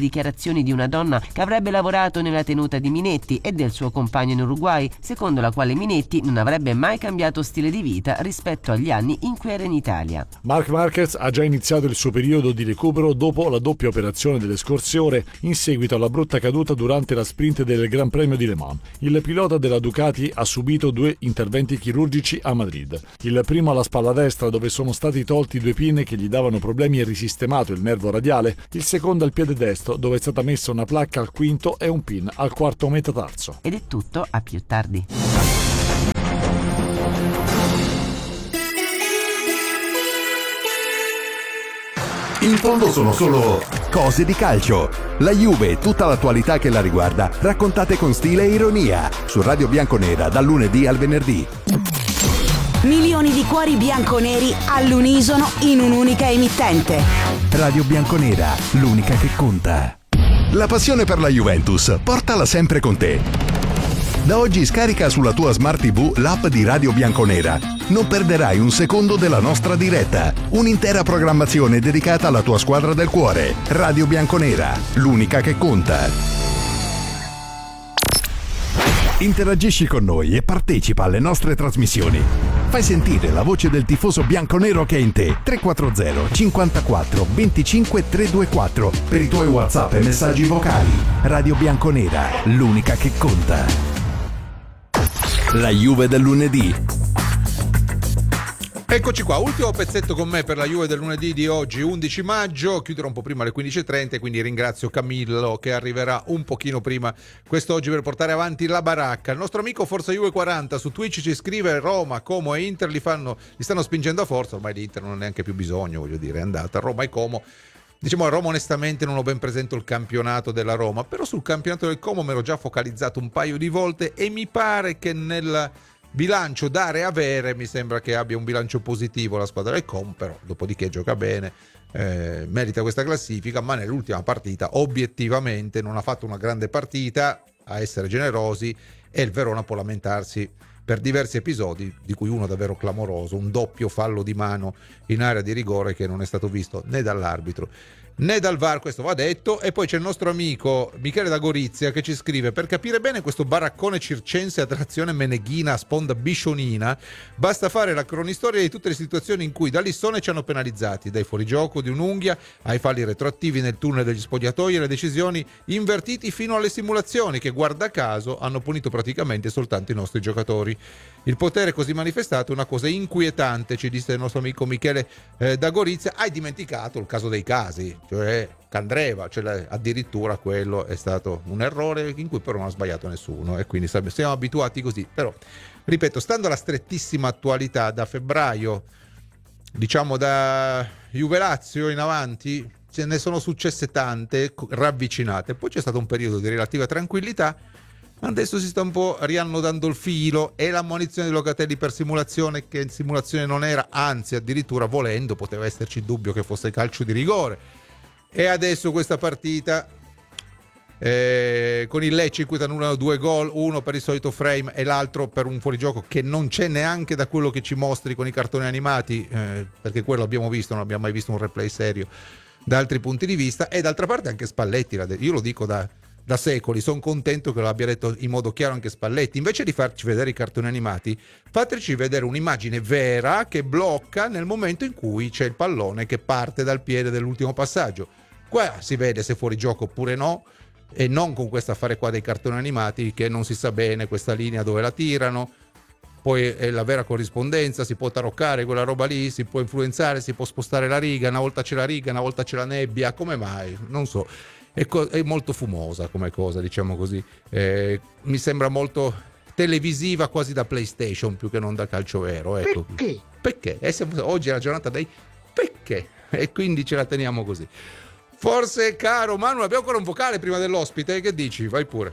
dichiarazioni di una donna che avrebbe lavorato nella tenuta di Minetti e del suo compagno in Uruguay, secondo la quale Minetti non avrebbe mai cambiato stile di vita rispetto agli anni in cui era in Italia. Marc Marquez ha già iniziato il suo periodo di recupero dopo la doppia operazione delle scorse ore in seguito alla brutta caduta durante la sprint del Gran Premio di Le Mans. Il pilota della Ducati ha subito due interventi chirurgici a Madrid. Il primo alla spalla destra, dove sono stati tolti due pinne che gli davano problemi e risistemato il nervo radiale. Il secondo al piede destro, dove è stata messa una placca al quinto e un pin al quarto metatarso. Ed è tutto, a più tardi. In fondo sono solo cose di calcio. La Juve e tutta l'attualità che la riguarda, raccontate con stile e ironia, su Radio Bianconera dal lunedì al venerdì. Milioni di cuori bianconeri all'unisono in un'unica emittente. Radio Bianconera, l'unica che conta. La passione per la Juventus, portala sempre con te. Da oggi scarica sulla tua Smart tivù l'app di Radio Bianconera. Non perderai un secondo della nostra diretta. Un'intera programmazione dedicata alla tua squadra del cuore. Radio Bianconera, l'unica che conta. Interagisci con noi e partecipa alle nostre trasmissioni. Fai sentire la voce del tifoso bianconero che è in te. tre quattro zero cinquantaquattro venticinque trecentoventiquattro per i tuoi WhatsApp e messaggi vocali. Radio Bianconera, l'unica che conta. La Juve del lunedì. Eccoci qua, ultimo pezzetto con me per la Juve del lunedì di oggi, undici maggio, chiuderò un po' prima alle quindici e trenta, quindi ringrazio Camillo che arriverà un pochino prima quest'oggi per portare avanti la baracca. Il nostro amico Forza Juve quaranta su Twitch ci scrive: Roma, Como e Inter li, fanno, li stanno spingendo a forza, ormai l'Inter non ha neanche più bisogno, voglio dire, è andata. Roma e Como, diciamo a Roma onestamente non ho ben presente il campionato della Roma, però sul campionato del Como mi ero già focalizzato un paio di volte e mi pare che nel bilancio dare e avere mi sembra che abbia un bilancio positivo la squadra del Com, però dopodiché gioca bene, eh, merita questa classifica, ma nell'ultima partita obiettivamente non ha fatto una grande partita, a essere generosi, e il Verona può lamentarsi per diversi episodi, di cui uno davvero clamoroso, un doppio fallo di mano in area di rigore che non è stato visto né dall'arbitro né dal V A R, questo va detto. E poi c'è il nostro amico Michele da Gorizia che ci scrive: per capire bene questo baraccone circense a trazione meneghina a sponda biscionina basta fare la cronistoria di tutte le situazioni in cui da Lissone ci hanno penalizzati, dai fuorigioco di un'unghia ai falli retroattivi nel tunnel degli spogliatoi e le decisioni invertiti fino alle simulazioni che guarda caso hanno punito praticamente soltanto i nostri giocatori. Il potere così manifestato è una cosa inquietante, ci disse il nostro amico Michele eh, da Gorizia. Hai dimenticato il caso dei casi, cioè Candreva, cioè addirittura quello è stato un errore in cui però non ha sbagliato nessuno, e quindi siamo abituati così. Però ripeto, stando alla strettissima attualità, da febbraio, diciamo da Juve Lazio in avanti, ce ne sono successe tante ravvicinate, poi c'è stato un periodo di relativa tranquillità. Adesso si sta un po' riannodando il filo, e l'ammonizione di Locatelli per simulazione, che in simulazione non era, anzi addirittura volendo poteva esserci il dubbio che fosse calcio di rigore. E adesso questa partita eh, con il Lecce in cui ti annullano due gol, uno per il solito frame e l'altro per un fuorigioco che non c'è neanche da quello che ci mostri con i cartoni animati, eh, perché quello abbiamo visto, non abbiamo mai visto un replay serio da altri punti di vista. E d'altra parte anche Spalletti, io lo dico da da secoli, sono contento che lo abbia detto in modo chiaro anche Spalletti: invece di farci vedere i cartoni animati, fateci vedere un'immagine vera che blocca nel momento in cui c'è il pallone che parte dal piede dell'ultimo passaggio. Qua si vede se è fuori gioco oppure no, e non con questo affare qua dei cartoni animati che non si sa bene questa linea dove la tirano. Poi è la vera corrispondenza, si può taroccare quella roba lì, si può influenzare, si può spostare la riga, una volta c'è la riga, una volta c'è la nebbia, come mai? Non so. È, co- è molto fumosa come cosa, diciamo così. Eh, mi sembra molto televisiva, quasi da PlayStation più che non da calcio vero. Ecco. Perché? Perché? E se, oggi è la giornata dei perché, e quindi ce la teniamo così. Forse, caro Manu, abbiamo ancora un vocale prima dell'ospite, che dici? Vai pure.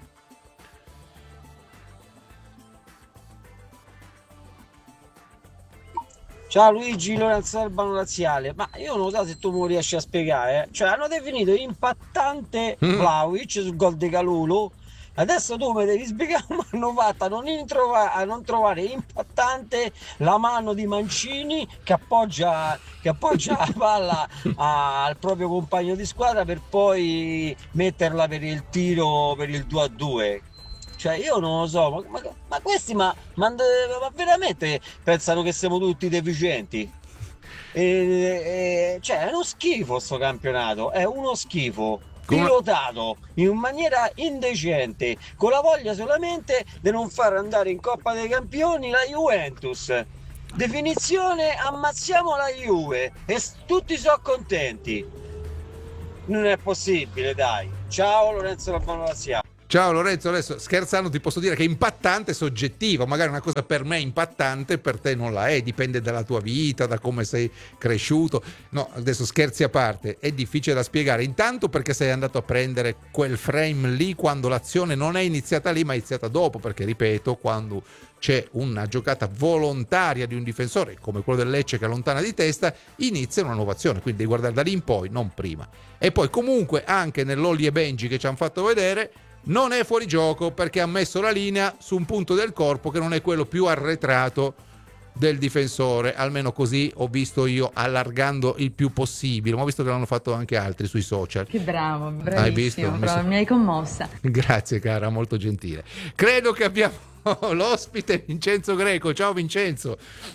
Ciao Luigi, Lorenzo Albano Laziale. Ma io non so se tu mi riesci a spiegare, eh. Cioè hanno definito impattante Mm. Vlahovic sul gol di Calulu Adesso tu mi devi spiegare come hanno fatto a non, introva- a non trovare impattante la mano di Mancini che appoggia, che appoggia la palla a- al proprio compagno di squadra per poi metterla per il tiro, per il due a due. Cioè io non lo so, ma, ma- ma questi ma, ma- ma veramente pensano che siamo tutti deficienti? E, e- cioè è uno schifo sto campionato, è uno schifo. Come- Pilotato in maniera indecente, con la voglia solamente di non far andare in Coppa dei Campioni la Juventus. Definizione: ammazziamo la Juve e s- tutti sono contenti. Non è possibile, dai. Ciao Lorenzo Labano Laziale. Ciao Lorenzo, adesso scherzando ti posso dire che impattante è soggettivo, magari una cosa per me è impattante, per te non la è, dipende dalla tua vita, da come sei cresciuto. No, adesso scherzi a parte, è difficile da spiegare, intanto perché sei andato a prendere quel frame lì quando l'azione non è iniziata lì ma è iniziata dopo, perché ripeto, quando c'è una giocata volontaria di un difensore come quello del Lecce che allontana di testa, inizia una nuova azione, quindi devi guardare da lì in poi, non prima. E poi comunque anche nell'Olli e Benji che ci hanno fatto vedere non è fuori gioco perché ha messo la linea su un punto del corpo che non è quello più arretrato del difensore, almeno così ho visto io, allargando il più possibile, ma ho visto che l'hanno fatto anche altri sui social. Che bravo, bravissimo, Hai visto? Mi, bravo, so... mi hai commossa. Grazie cara, molto gentile. Credo che abbiamo l'ospite Vincenzo Greco. Ciao Vincenzo.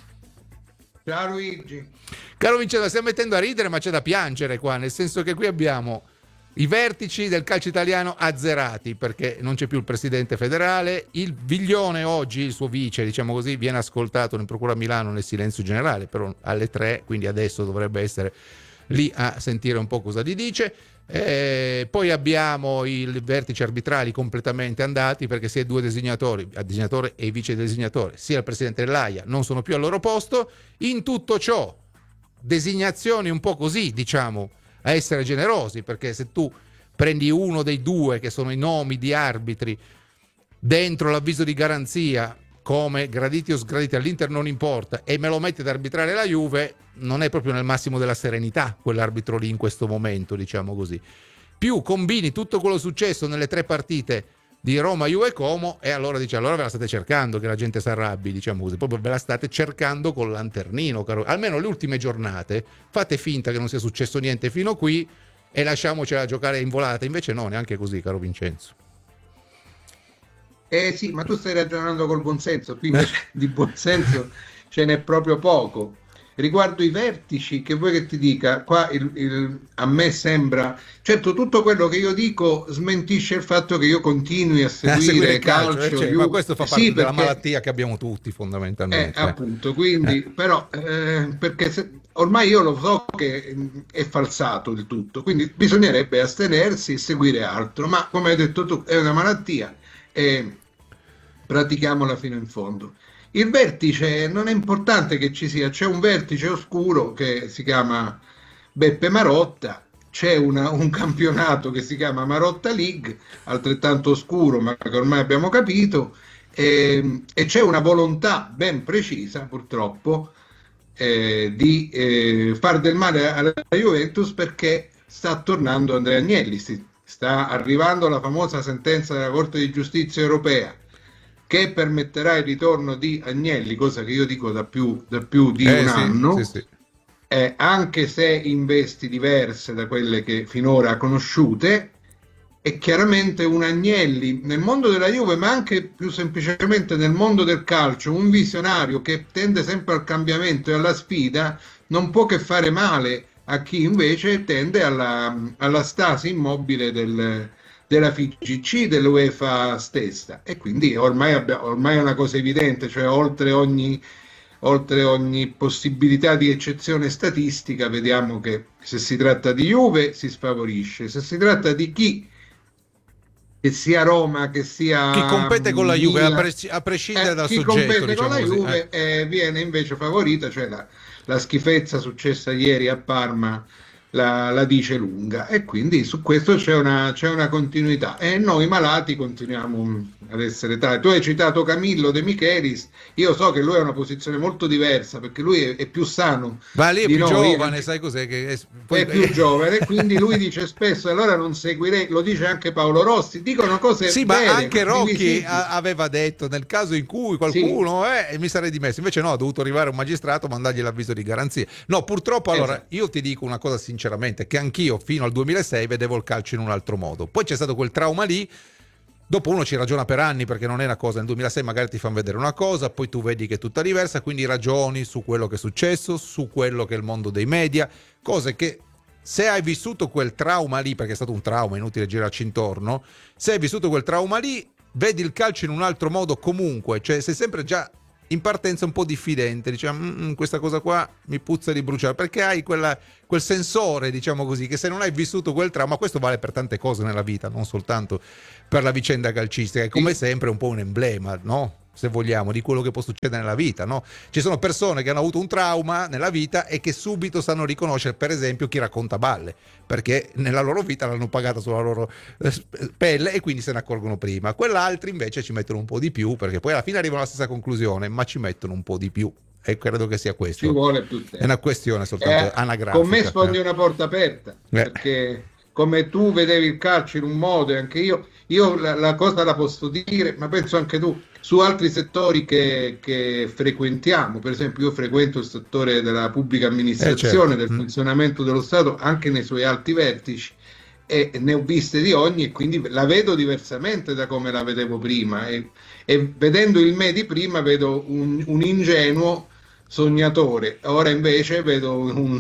Ciao Luigi. Caro Vincenzo, stiamo mettendo a ridere ma c'è da piangere qua, nel senso che qui abbiamo i vertici del calcio italiano azzerati perché non c'è più il presidente federale, il Viglione oggi, il suo vice, diciamo così, viene ascoltato in procura a Milano nel silenzio generale, però alle tre, quindi adesso dovrebbe essere lì a sentire un po' cosa gli dice. Eh, poi abbiamo i vertici arbitrali completamente andati perché sia i due designatori, il designatore e il vice designatore, sia il presidente dell'A I A non sono più al loro posto. In tutto ciò, designazioni un po' così, diciamo, a essere generosi, perché se tu prendi uno dei due che sono i nomi di arbitri dentro l'avviso di garanzia come graditi o sgraditi all'Inter non importa e me lo metti ad arbitrare la Juve, non è proprio nel massimo della serenità quell'arbitro lì in questo momento, diciamo così. Più combini tutto quello successo nelle tre partite di Roma, Juve e Como e allora dice allora ve la state cercando che la gente si arrabbi, diciamo così, proprio ve la state cercando col lanternino, caro. Almeno le ultime giornate fate finta che non sia successo niente fino qui e lasciamocela giocare in volata, invece no, neanche così, caro Vincenzo. Eh sì, ma tu stai ragionando col buonsenso, qui invece di buonsenso ce n'è proprio poco. Riguardo i vertici, che vuoi che ti dica, qua il, il, a me sembra, certo tutto quello che io dico smentisce il fatto che io continui a seguire, a seguire il calcio, calcio, cioè, io, ma questo fa parte sì, della perché, malattia che abbiamo tutti fondamentalmente. Eh, appunto, quindi, eh. però, eh, perché se, ormai io lo so che è falsato il tutto, quindi bisognerebbe astenersi e seguire altro, ma come hai detto tu, è una malattia e pratichiamola fino in fondo. Il vertice non è importante che ci sia, c'è un vertice oscuro che si chiama Beppe Marotta, c'è una, un campionato che si chiama Marotta League, altrettanto oscuro ma che ormai abbiamo capito, e, e c'è una volontà ben precisa purtroppo eh, di eh, far del male alla Juventus perché sta tornando Andrea Agnelli, si, sta arrivando la famosa sentenza della Corte di Giustizia Europea che permetterà il ritorno di Agnelli, cosa che io dico da più, da più di eh, un sì, anno, sì, sì. Eh, anche se in vesti diverse da quelle che finora conosciute, è chiaramente un Agnelli nel mondo della Juve, ma anche più semplicemente nel mondo del calcio, un visionario che tende sempre al cambiamento e alla sfida, non può che fare male a chi invece tende alla, alla stasi immobile del della F I G C, dell'UEFA stessa, e quindi ormai, abbiamo, ormai è una cosa evidente, cioè oltre ogni, oltre ogni possibilità di eccezione statistica vediamo che se si tratta di Juve si sfavorisce, se si tratta di chi, che sia Roma, che sia chi compete con la Juve, Milan, a, pres- a prescindere eh, dal chi soggetto, compete diciamo con la così, Juve eh. eh, viene invece favorita, cioè la, la schifezza successa ieri a Parma la, la dice lunga, e quindi su questo c'è una, c'è una continuità, e noi malati continuiamo ad essere tali. Tu hai citato Camillo De Michelis, io so che lui ha una posizione molto diversa, perché lui è, è più sano, ma lì è di più noi, giovane, sai cos'è? Che è, poi... è più giovane, quindi lui dice spesso, allora non seguirei, lo dice anche Paolo Rossi, dicono cose sì, belle, ma anche Rocchi condivisibili. a- aveva detto nel caso in cui qualcuno eh, mi sarei dimesso, invece no, ha dovuto arrivare un magistrato, mandargli l'avviso di garanzia. No, purtroppo, allora Esatto. io ti dico una cosa sinceramente, che anch'io fino al duemilasei vedevo il calcio in un altro modo, poi c'è stato quel trauma lì. Dopo uno ci ragiona per anni, perché non è una cosa, nel duemilasei magari ti fanno vedere una cosa, poi tu vedi che è tutta diversa, quindi ragioni su quello che è successo, su quello che è il mondo dei media, cose che se hai vissuto quel trauma lì, perché è stato un trauma, inutile girarci intorno, se hai vissuto quel trauma lì, vedi il calcio in un altro modo comunque, cioè sei sempre già in partenza un po' diffidente, diciamo "Mm, questa cosa qua mi puzza di bruciare", perché hai quella, quel sensore, diciamo così, che se non hai vissuto quel trauma, questo vale per tante cose nella vita, non soltanto per la vicenda calcistica, è come sempre un po' un emblema, no? Se vogliamo, di quello che può succedere nella vita, no? Ci sono persone che hanno avuto un trauma nella vita e che subito sanno riconoscere, per esempio, chi racconta balle, perché nella loro vita l'hanno pagata sulla loro eh, pelle e quindi se ne accorgono prima. Quell'altri invece ci mettono un po' di più, perché poi alla fine arrivano alla stessa conclusione, ma ci mettono un po' di più. E credo che sia questo. Ci vuole più tempo. È una questione soltanto Eh, anagrafica. con me sfondi eh. una porta aperta, Eh. perché come tu vedevi il calcio in un modo e anche io, io la, la cosa la posso dire, ma penso anche tu, su altri settori che, che frequentiamo. Per esempio io frequento il settore della pubblica amministrazione, Eh, certo. del Mm. funzionamento dello Stato, anche nei suoi alti vertici, e ne ho viste di ogni, e quindi la vedo diversamente da come la vedevo prima, e, e vedendo il me di prima vedo un, un ingenuo sognatore, ora invece vedo un,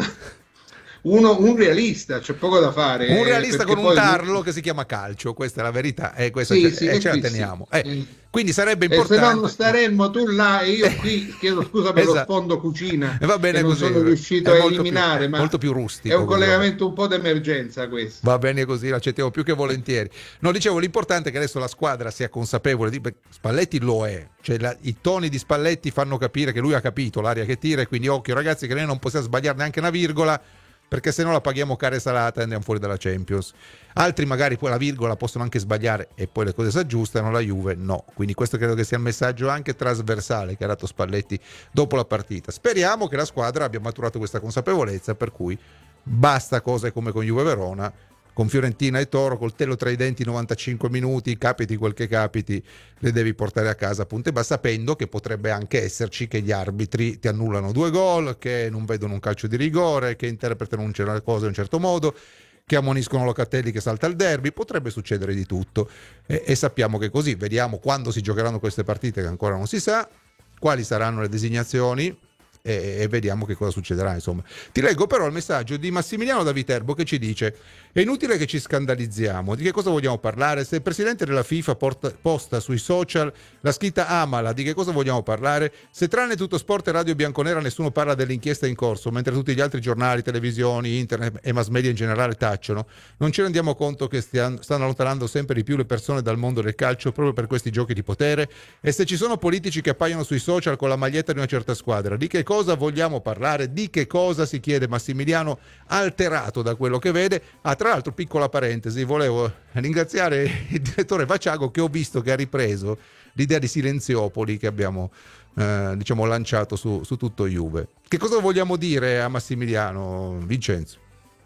uno, un realista, c'è poco da fare. Un eh, realista perché con un poi- tarlo che si chiama calcio, questa è la verità, e questa Sì, ce, sì, e e ce la qui sì. teniamo. Eh, Eh. Quindi sarebbe E se importante. no non staremmo tu là e io qui, chiedo scusa per lo Esatto. sfondo cucina, E va bene che non così, sono riuscito è a molto più- eliminare, ma molto più rustico è un così, collegamento un po' d'emergenza questo. Va bene così, l'accettiamo più che volentieri. No, dicevo, l'importante è che adesso la squadra sia consapevole di beh, Spalletti lo è, cioè la- i toni di Spalletti fanno capire che lui ha capito l'aria che tira, e quindi occhio ragazzi che noi non possiamo sbagliare neanche una virgola, perché se no la paghiamo cara e salata e andiamo fuori dalla Champions. Altri magari poi la virgola possono anche sbagliare e poi le cose si aggiustano, la Juve no. Quindi questo credo che sia il messaggio anche trasversale che ha dato Spalletti dopo la partita. Speriamo che la squadra abbia maturato questa consapevolezza, per cui basta cose come con Juve Verona, con Fiorentina e Toro, coltello tra i denti novantacinque minuti, capiti quel che capiti, le devi portare a casa a punte basta, sapendo che potrebbe anche esserci che gli arbitri ti annullano due gol, che non vedono un calcio di rigore, che interpretano un cer- cose in un certo modo, che ammoniscono Locatelli che salta il derby, potrebbe succedere di tutto, e, e sappiamo che è così. Vediamo quando si giocheranno queste partite, che ancora non si sa, quali saranno le designazioni, e, e vediamo che cosa succederà, insomma. Ti leggo però il messaggio di Massimiliano da Viterbo che ci dice: è inutile che ci scandalizziamo, di che cosa vogliamo parlare? Se il presidente della FIFA porta, posta sui social la scritta Amala, di che cosa vogliamo parlare? Se tranne Tutto Sport e Radio Bianconera nessuno parla dell'inchiesta in corso, mentre tutti gli altri giornali, televisioni, internet e mass media in generale tacciono, non ci rendiamo conto che stiano, stanno allontanando sempre di più le persone dal mondo del calcio proprio per questi giochi di potere? E se ci sono politici che appaiono sui social con la maglietta di una certa squadra, di che cosa vogliamo parlare? Di che cosa, si chiede Massimiliano, alterato da quello che vede. Ah, tra l'altro, piccola parentesi, volevo ringraziare il direttore Vaciago, che ho visto che ha ripreso l'idea di Silenziopoli che abbiamo eh, diciamo lanciato su, su tutto Juve. Che cosa vogliamo dire a Massimiliano, Vincenzo?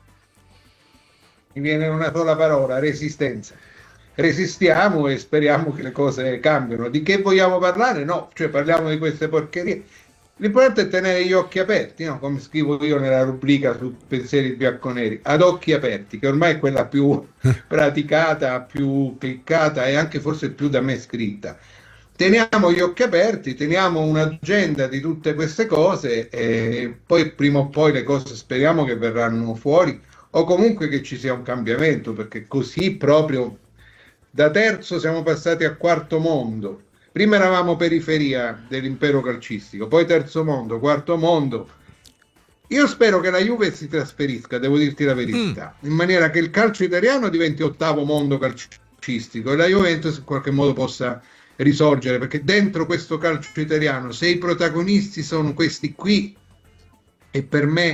Mi viene una sola parola: resistenza. Resistiamo e speriamo che le cose cambiano. Di che vogliamo parlare? No, cioè parliamo di queste porcherie. L'importante è tenere gli occhi aperti, no? Come scrivo io nella rubrica su Pensieri bianconeri, ad occhi aperti, che ormai è quella più praticata, più cliccata e anche forse più da me scritta. Teniamo gli occhi aperti, teniamo un'agenda di tutte queste cose, e poi prima o poi le cose speriamo che verranno fuori, o comunque che ci sia un cambiamento, perché così proprio da terzo siamo passati a quarto mondo. Prima eravamo periferia dell'impero calcistico, poi terzo mondo, quarto mondo. Io spero che la Juve si trasferisca, devo dirti la verità, mm. in maniera che il calcio italiano diventi ottavo mondo calcistico e la Juventus in qualche modo possa risorgere, perché dentro questo calcio italiano, se i protagonisti sono questi qui, e per me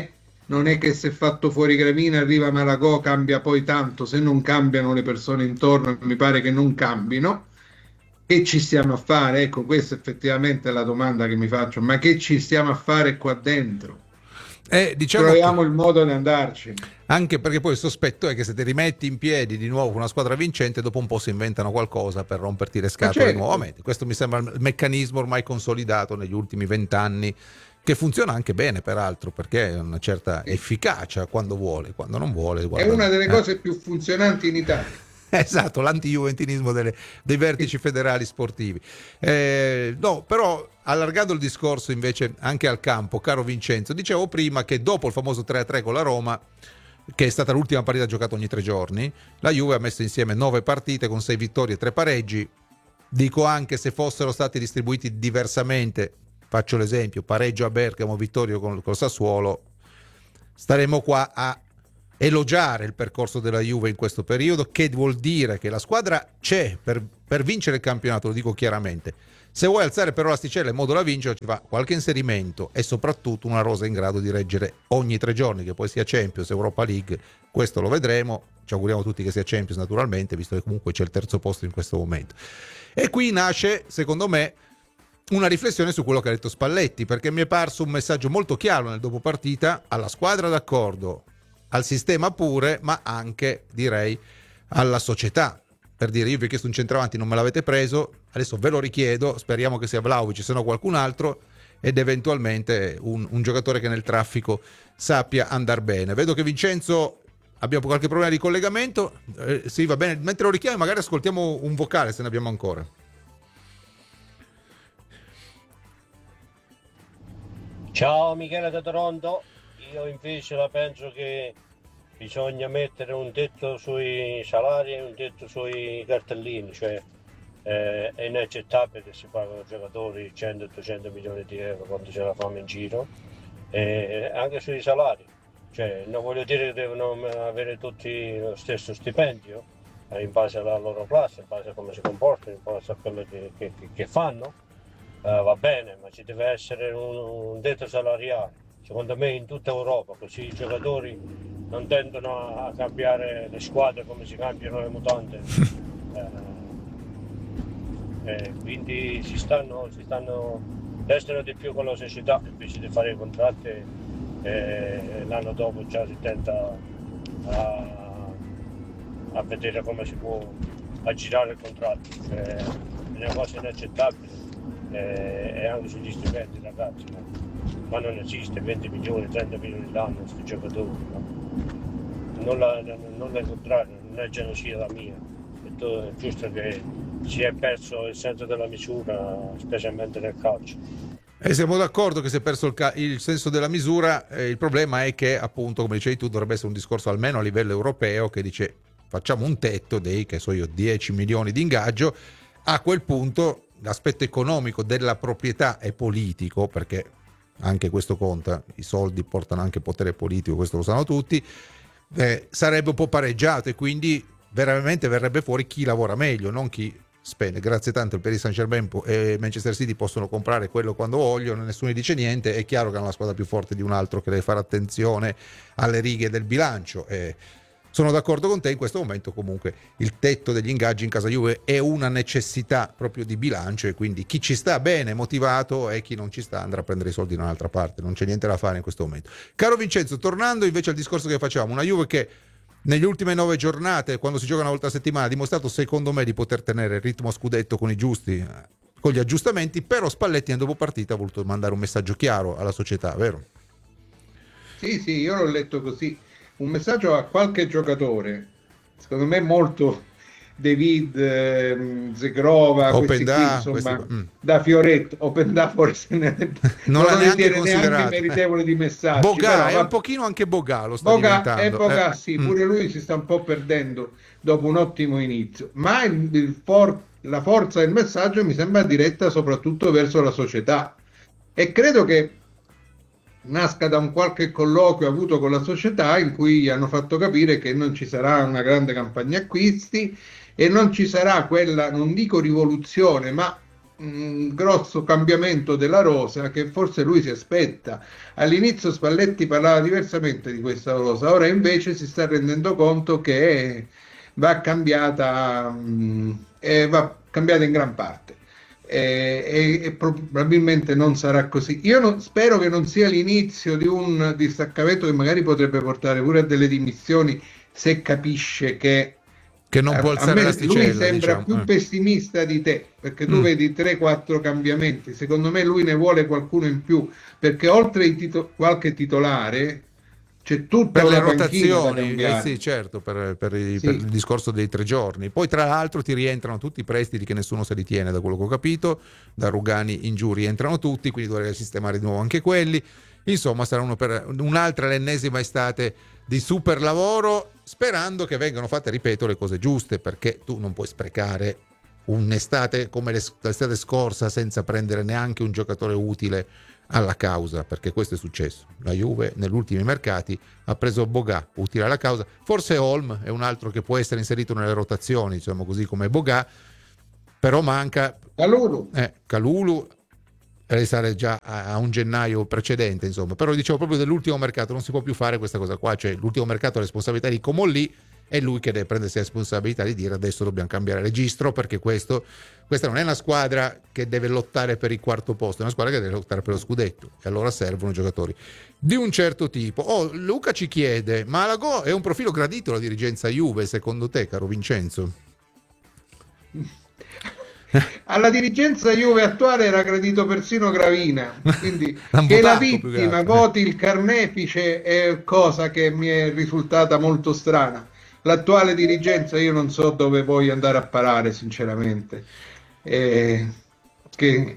non è che se fatto fuori Gravina arriva Malagò cambia poi tanto, se non cambiano le persone intorno mi pare che non cambino. Che ci stiamo a fare? Ecco, questa effettivamente è la domanda che mi faccio, ma che ci stiamo a fare qua dentro? Eh, diciamo Troviamo che... il modo di andarci. Anche perché poi il sospetto è che se ti rimetti in piedi di nuovo con una squadra vincente, dopo un po' si inventano qualcosa per romperti le scatole certo. nuovamente. Questo mi sembra il meccanismo ormai consolidato negli ultimi vent'anni, che funziona anche bene peraltro, perché ha una certa efficacia quando vuole, quando non vuole. Guarda, è una delle eh. cose più funzionanti in Italia. Esatto, l'anti-juventinismo delle, dei vertici federali sportivi. Eh, no, però allargando il discorso invece anche al campo, caro Vincenzo, dicevo prima che dopo il famoso tre a tre con la Roma, che è stata l'ultima partita giocata ogni tre giorni, la Juve ha messo insieme nove partite con sei vittorie e tre pareggi. Dico anche se fossero stati distribuiti diversamente, faccio l'esempio, pareggio a Bergamo, vittoria con, con Sassuolo, staremo qua a elogiare il percorso della Juve in questo periodo, che vuol dire che la squadra c'è per, per vincere il campionato, lo dico chiaramente. Se vuoi alzare però l'asticella in modo da vincere, ci va qualche inserimento e soprattutto una rosa in grado di reggere ogni tre giorni, che poi sia Champions, Europa League, questo lo vedremo, ci auguriamo tutti che sia Champions naturalmente, visto che comunque c'è il terzo posto in questo momento. E qui nasce, secondo me, una riflessione su quello che ha detto Spalletti, perché mi è parso un messaggio molto chiaro nel dopo partita alla squadra, d'accordo, al sistema pure, ma anche, direi, alla società. Per dire, io vi ho chiesto un centravanti, non me l'avete preso, adesso ve lo richiedo, speriamo che sia Vlahovic, se no qualcun altro, ed eventualmente un, un giocatore che nel traffico sappia andare bene. Vedo che Vincenzo, abbiamo qualche problema di collegamento, eh, sì, va bene, mentre lo richiami magari ascoltiamo un vocale se ne abbiamo ancora. Ciao Michele da Toronto. Io invece la penso che bisogna mettere un tetto sui salari e un tetto sui cartellini, cioè eh, è inaccettabile che si pagano giocatori cento duecento milioni di euro quando c'è la fame in giro, e anche sui salari, cioè non voglio dire che devono avere tutti lo stesso stipendio in base alla loro classe, in base a come si comportano, in base a quello che, che, che fanno, uh, va bene, ma ci deve essere un, un tetto salariale. Secondo me in tutta Europa, così i giocatori non tendono a cambiare le squadre come si cambiano le mutande, eh, eh, quindi si stanno, si stanno restano di più con la società invece di fare i contratti, eh, l'anno dopo già si tenta a, a vedere come si può aggirare il contratto, cioè, è una cosa inaccettabile, eh, e anche sugli stipendi ragazzi. No? Ma non esiste venti milioni, trenta milioni l'anno questi giocatori, no? non, la, non è il contrario, non è gelosia la mia, è giusto che si è perso il senso della misura, specialmente nel calcio. E siamo d'accordo che si è perso il, ca- il senso della misura, eh, il problema è che appunto, come dicevi tu, dovrebbe essere un discorso almeno a livello europeo che dice facciamo un tetto dei, che so io, dieci milioni di ingaggio. A quel punto l'aspetto economico della proprietà è politico, perché anche questo conta, i soldi portano anche potere politico, questo lo sanno tutti, eh, sarebbe un po' pareggiato e quindi veramente verrebbe fuori chi lavora meglio, non chi spende. Grazie tanto, il Paris Saint-Germain e Manchester City possono comprare quello quando vogliono, nessuno dice niente, è chiaro che hanno una squadra più forte di un altro che deve fare attenzione alle righe del bilancio. Eh, sono d'accordo con te, in questo momento comunque il tetto degli ingaggi in casa Juve è una necessità proprio di bilancio e quindi chi ci sta bene, motivato, e chi non ci sta andrà a prendere i soldi da un'altra parte, non c'è niente da fare in questo momento. Caro Vincenzo, tornando invece al discorso che facciamo, una Juve che negli ultime nove giornate, quando si gioca una volta a settimana, ha dimostrato secondo me di poter tenere il ritmo a scudetto con i giusti, con gli aggiustamenti, però Spalletti nel dopo partita ha voluto mandare un messaggio chiaro alla società, vero? Sì, sì, io l'ho letto così. Un messaggio a qualche giocatore, secondo me molto David, eh, Zegrova, questi da, qui, insomma, questi, mm. da Fioretto, Open da forse ne, non, non l'ha neanche considerato, neanche meritevole di messaggi. Boga, però, è va... un pochino anche Boga lo sta Boga, diventando. è Boga, eh. sì, mm. pure lui si sta un po' perdendo dopo un ottimo inizio, ma il, il for- la forza del messaggio mi sembra diretta soprattutto verso la società e credo che nasca da un qualche colloquio avuto con la società in cui gli hanno fatto capire che non ci sarà una grande campagna acquisti e non ci sarà quella, non dico rivoluzione, ma un grosso cambiamento della rosa che forse lui si aspetta. All'inizio Spalletti parlava diversamente di questa rosa, ora invece si sta rendendo conto che va cambiata, mh, eh, va cambiata in gran parte. E, e, e probabilmente non sarà così. Io non, spero che non sia l'inizio di un distaccamento che magari potrebbe portare pure a delle dimissioni, se capisce che che non può alzare a me l'asticella, lui sembra diciamo. più eh. pessimista di te, perché tu Mm. vedi tre quattro cambiamenti. Secondo me lui ne vuole qualcuno in più, perché oltre ai tito- qualche titolare c'è tutta Per le una panchina da rotazioni, eh cambiare. sì, certo, per, per i- Sì. per il discorso dei tre giorni. Poi, tra l'altro, ti rientrano tutti i prestiti che nessuno se li tiene, da quello che ho capito. Da Rugani in giù rientrano tutti, quindi dovrei sistemare di nuovo anche quelli. Insomma, sarà uno per, un'altra, l'ennesima estate di super lavoro, sperando che vengano fatte, ripeto, le cose giuste, perché tu non puoi sprecare un'estate come l'estate scorsa senza prendere neanche un giocatore utile alla causa, perché questo è successo. La Juve negli ultimi mercati ha preso Boga, utile alla causa. Forse Holm è un altro che può essere inserito nelle rotazioni, diciamo così, come Boga, però manca Calulu. eh, Calulu risale già a, a un gennaio precedente, insomma. Però dicevo proprio dell'ultimo mercato non si può più fare questa cosa qua, cioè l'ultimo mercato è responsabilità di Comolli, è lui che deve prendersi la responsabilità di dire adesso dobbiamo cambiare registro, perché questo, questa non è una squadra che deve lottare per il quarto posto, è una squadra che deve lottare per lo scudetto, e allora servono giocatori di un certo tipo. Oh, Luca ci chiede, ma Malagò è un profilo gradito alla dirigenza Juve secondo te, caro Vincenzo? Alla dirigenza Juve attuale era gradito persino Gravina, quindi L'han che la votato, più che vittima altro. voti il carnefice è cosa che mi è risultata molto strana. L'attuale dirigenza io non so dove voglio andare a parare, sinceramente. Eh, che,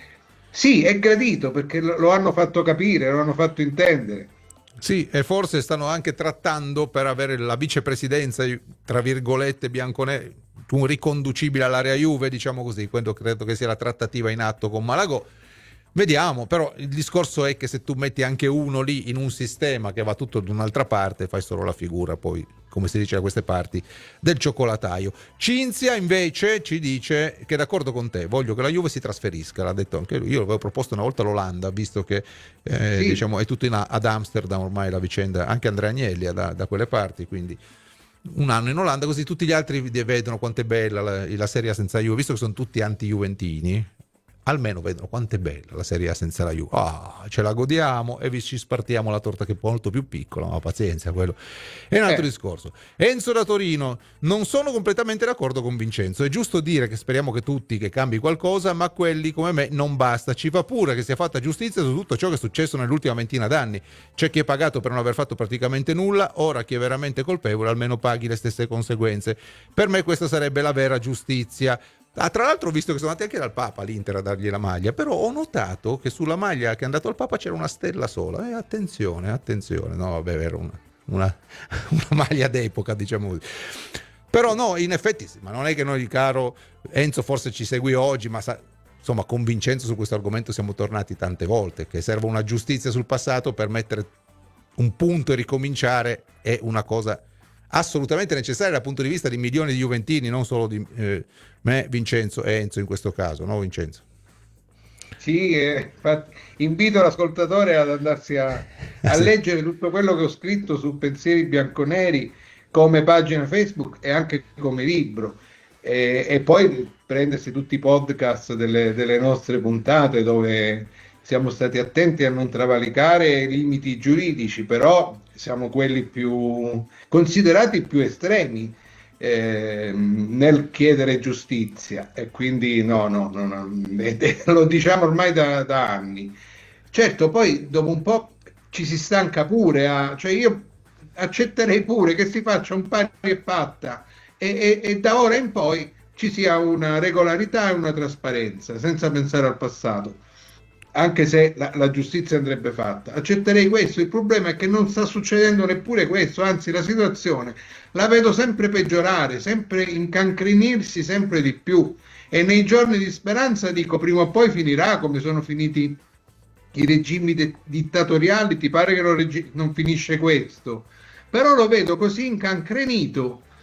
sì, è gradito perché lo, lo hanno fatto capire, lo hanno fatto intendere. Sì, e forse stanno anche trattando per avere la vicepresidenza, tra virgolette, bianconera, un riconducibile all'area Juve, diciamo così. Quello credo che sia la trattativa in atto con Malagò. Vediamo, però il discorso è che se tu metti anche uno lì in un sistema che va tutto da un'altra parte, fai solo la figura, poi, come si dice da queste parti, del cioccolataio. Cinzia invece ci dice che è d'accordo con te, voglio che la Juve si trasferisca, l'ha detto anche lui. Io avevo proposto una volta l'Olanda, visto che eh, Sì. diciamo è tutto in, ad Amsterdam ormai la vicenda, anche Andrea Agnelli è da, da quelle parti, quindi un anno in Olanda, così tutti gli altri vedono quanto è bella la, la Serie A senza Juve, visto che sono tutti anti-juventini, almeno vedono quanto è bella la Serie A senza la Juve. Ah, ce la godiamo e vi ci spartiamo la torta che è molto più piccola, ma pazienza, quello è un altro Eh. discorso. Enzo da Torino, non sono completamente d'accordo con Vincenzo, è giusto dire che speriamo che tutti che cambi qualcosa, ma quelli come me non basta, ci fa pure che sia fatta giustizia su tutto ciò che è successo nell'ultima ventina d'anni. C'è chi è pagato per non aver fatto praticamente nulla, ora chi è veramente colpevole almeno paghi le stesse conseguenze. Per me questa sarebbe la vera giustizia. Ah, tra l'altro ho visto che sono andati anche dal Papa l'Inter a dargli la maglia, però ho notato che sulla maglia che è andato al Papa c'era una stella sola. E eh, attenzione, attenzione, no vabbè, era una, una, una maglia d'epoca, diciamo così. Però no, in effetti sì, ma non è che noi, caro Enzo, forse ci segui oggi, ma sa, insomma con Vincenzo su questo argomento siamo tornati tante volte, che serve una giustizia sul passato per mettere un punto e ricominciare è una cosa assolutamente necessaria dal punto di vista di milioni di juventini, non solo di eh, me, Vincenzo e Enzo in questo caso, no Vincenzo? Sì, eh, fa- invito l'ascoltatore ad andarsi a, a Sì. leggere tutto quello che ho scritto su Pensieri Bianconeri come pagina Facebook e anche come libro. E, e poi prendersi tutti i podcast delle, delle nostre puntate dove siamo stati attenti a non travalicare i limiti giuridici, però siamo quelli più considerati più estremi eh, nel chiedere giustizia, e quindi no, no, no, no, e- e lo diciamo ormai da, da anni. Certo, poi dopo un po' ci si stanca pure, a, cioè io accetterei pure che si faccia un pari e patta e, e- e da ora in poi ci sia una regolarità e una trasparenza, senza pensare al passato, anche se la, la giustizia andrebbe fatta. Accetterei questo. Il problema è che non sta succedendo neppure questo, anzi la situazione la vedo sempre peggiorare, sempre incancrenirsi sempre di più, e nei giorni di speranza dico prima o poi finirà come sono finiti i regimi de- dittatoriali. Ti pare che non, regi- non finisce questo? Però lo vedo così incancrenito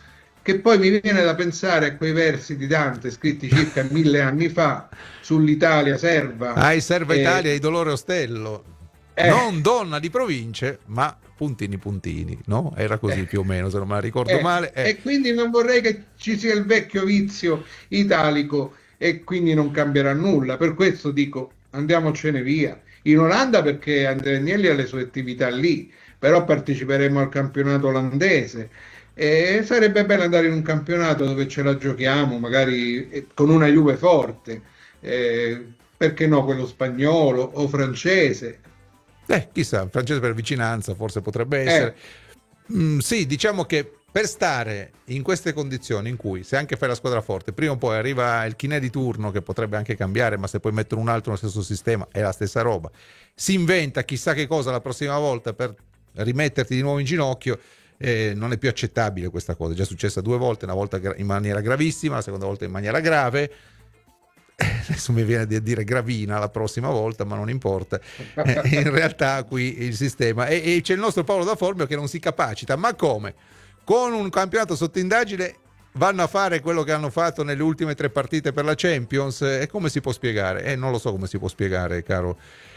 che poi mi viene da pensare a quei versi di Dante scritti circa mille anni fa sull'Italia serva. Ai serva eh, Italia, di Dolore Ostello. Eh. Non donna di province, ma puntini puntini, no? Era così Eh. più o meno, se non me la ricordo Eh, male. Eh. E quindi non vorrei che ci sia il vecchio vizio italico e quindi non cambierà nulla. Per questo dico andiamocene via. In Olanda perché Andrea Agnelli ha le sue attività lì, però parteciperemo al campionato olandese. E sarebbe bello andare in un campionato dove ce la giochiamo, magari eh, con una Juve forte, eh, perché no, quello spagnolo o francese. Eh, chissà, francese per vicinanza forse potrebbe Eh. essere. Mm, sì, diciamo che per stare in queste condizioni in cui se anche fai la squadra forte, prima o poi arriva il chinè di turno che potrebbe anche cambiare, ma se puoi mettere un altro nello stesso sistema è la stessa roba. Si inventa chissà che cosa la prossima volta per rimetterti di nuovo in ginocchio. Eh, non è più accettabile questa cosa, è già successa due volte, una volta gra- in maniera gravissima, la seconda volta in maniera grave. Adesso mi viene di dire gravina la prossima volta, ma non importa. Eh, in realtà qui il sistema e, e c'è il nostro Paolo da Formio che non si capacita. Ma come? Con un campionato sotto indagine vanno a fare quello che hanno fatto nelle ultime tre partite per la Champions? E come si può spiegare? Eh, non lo so come si può spiegare, caro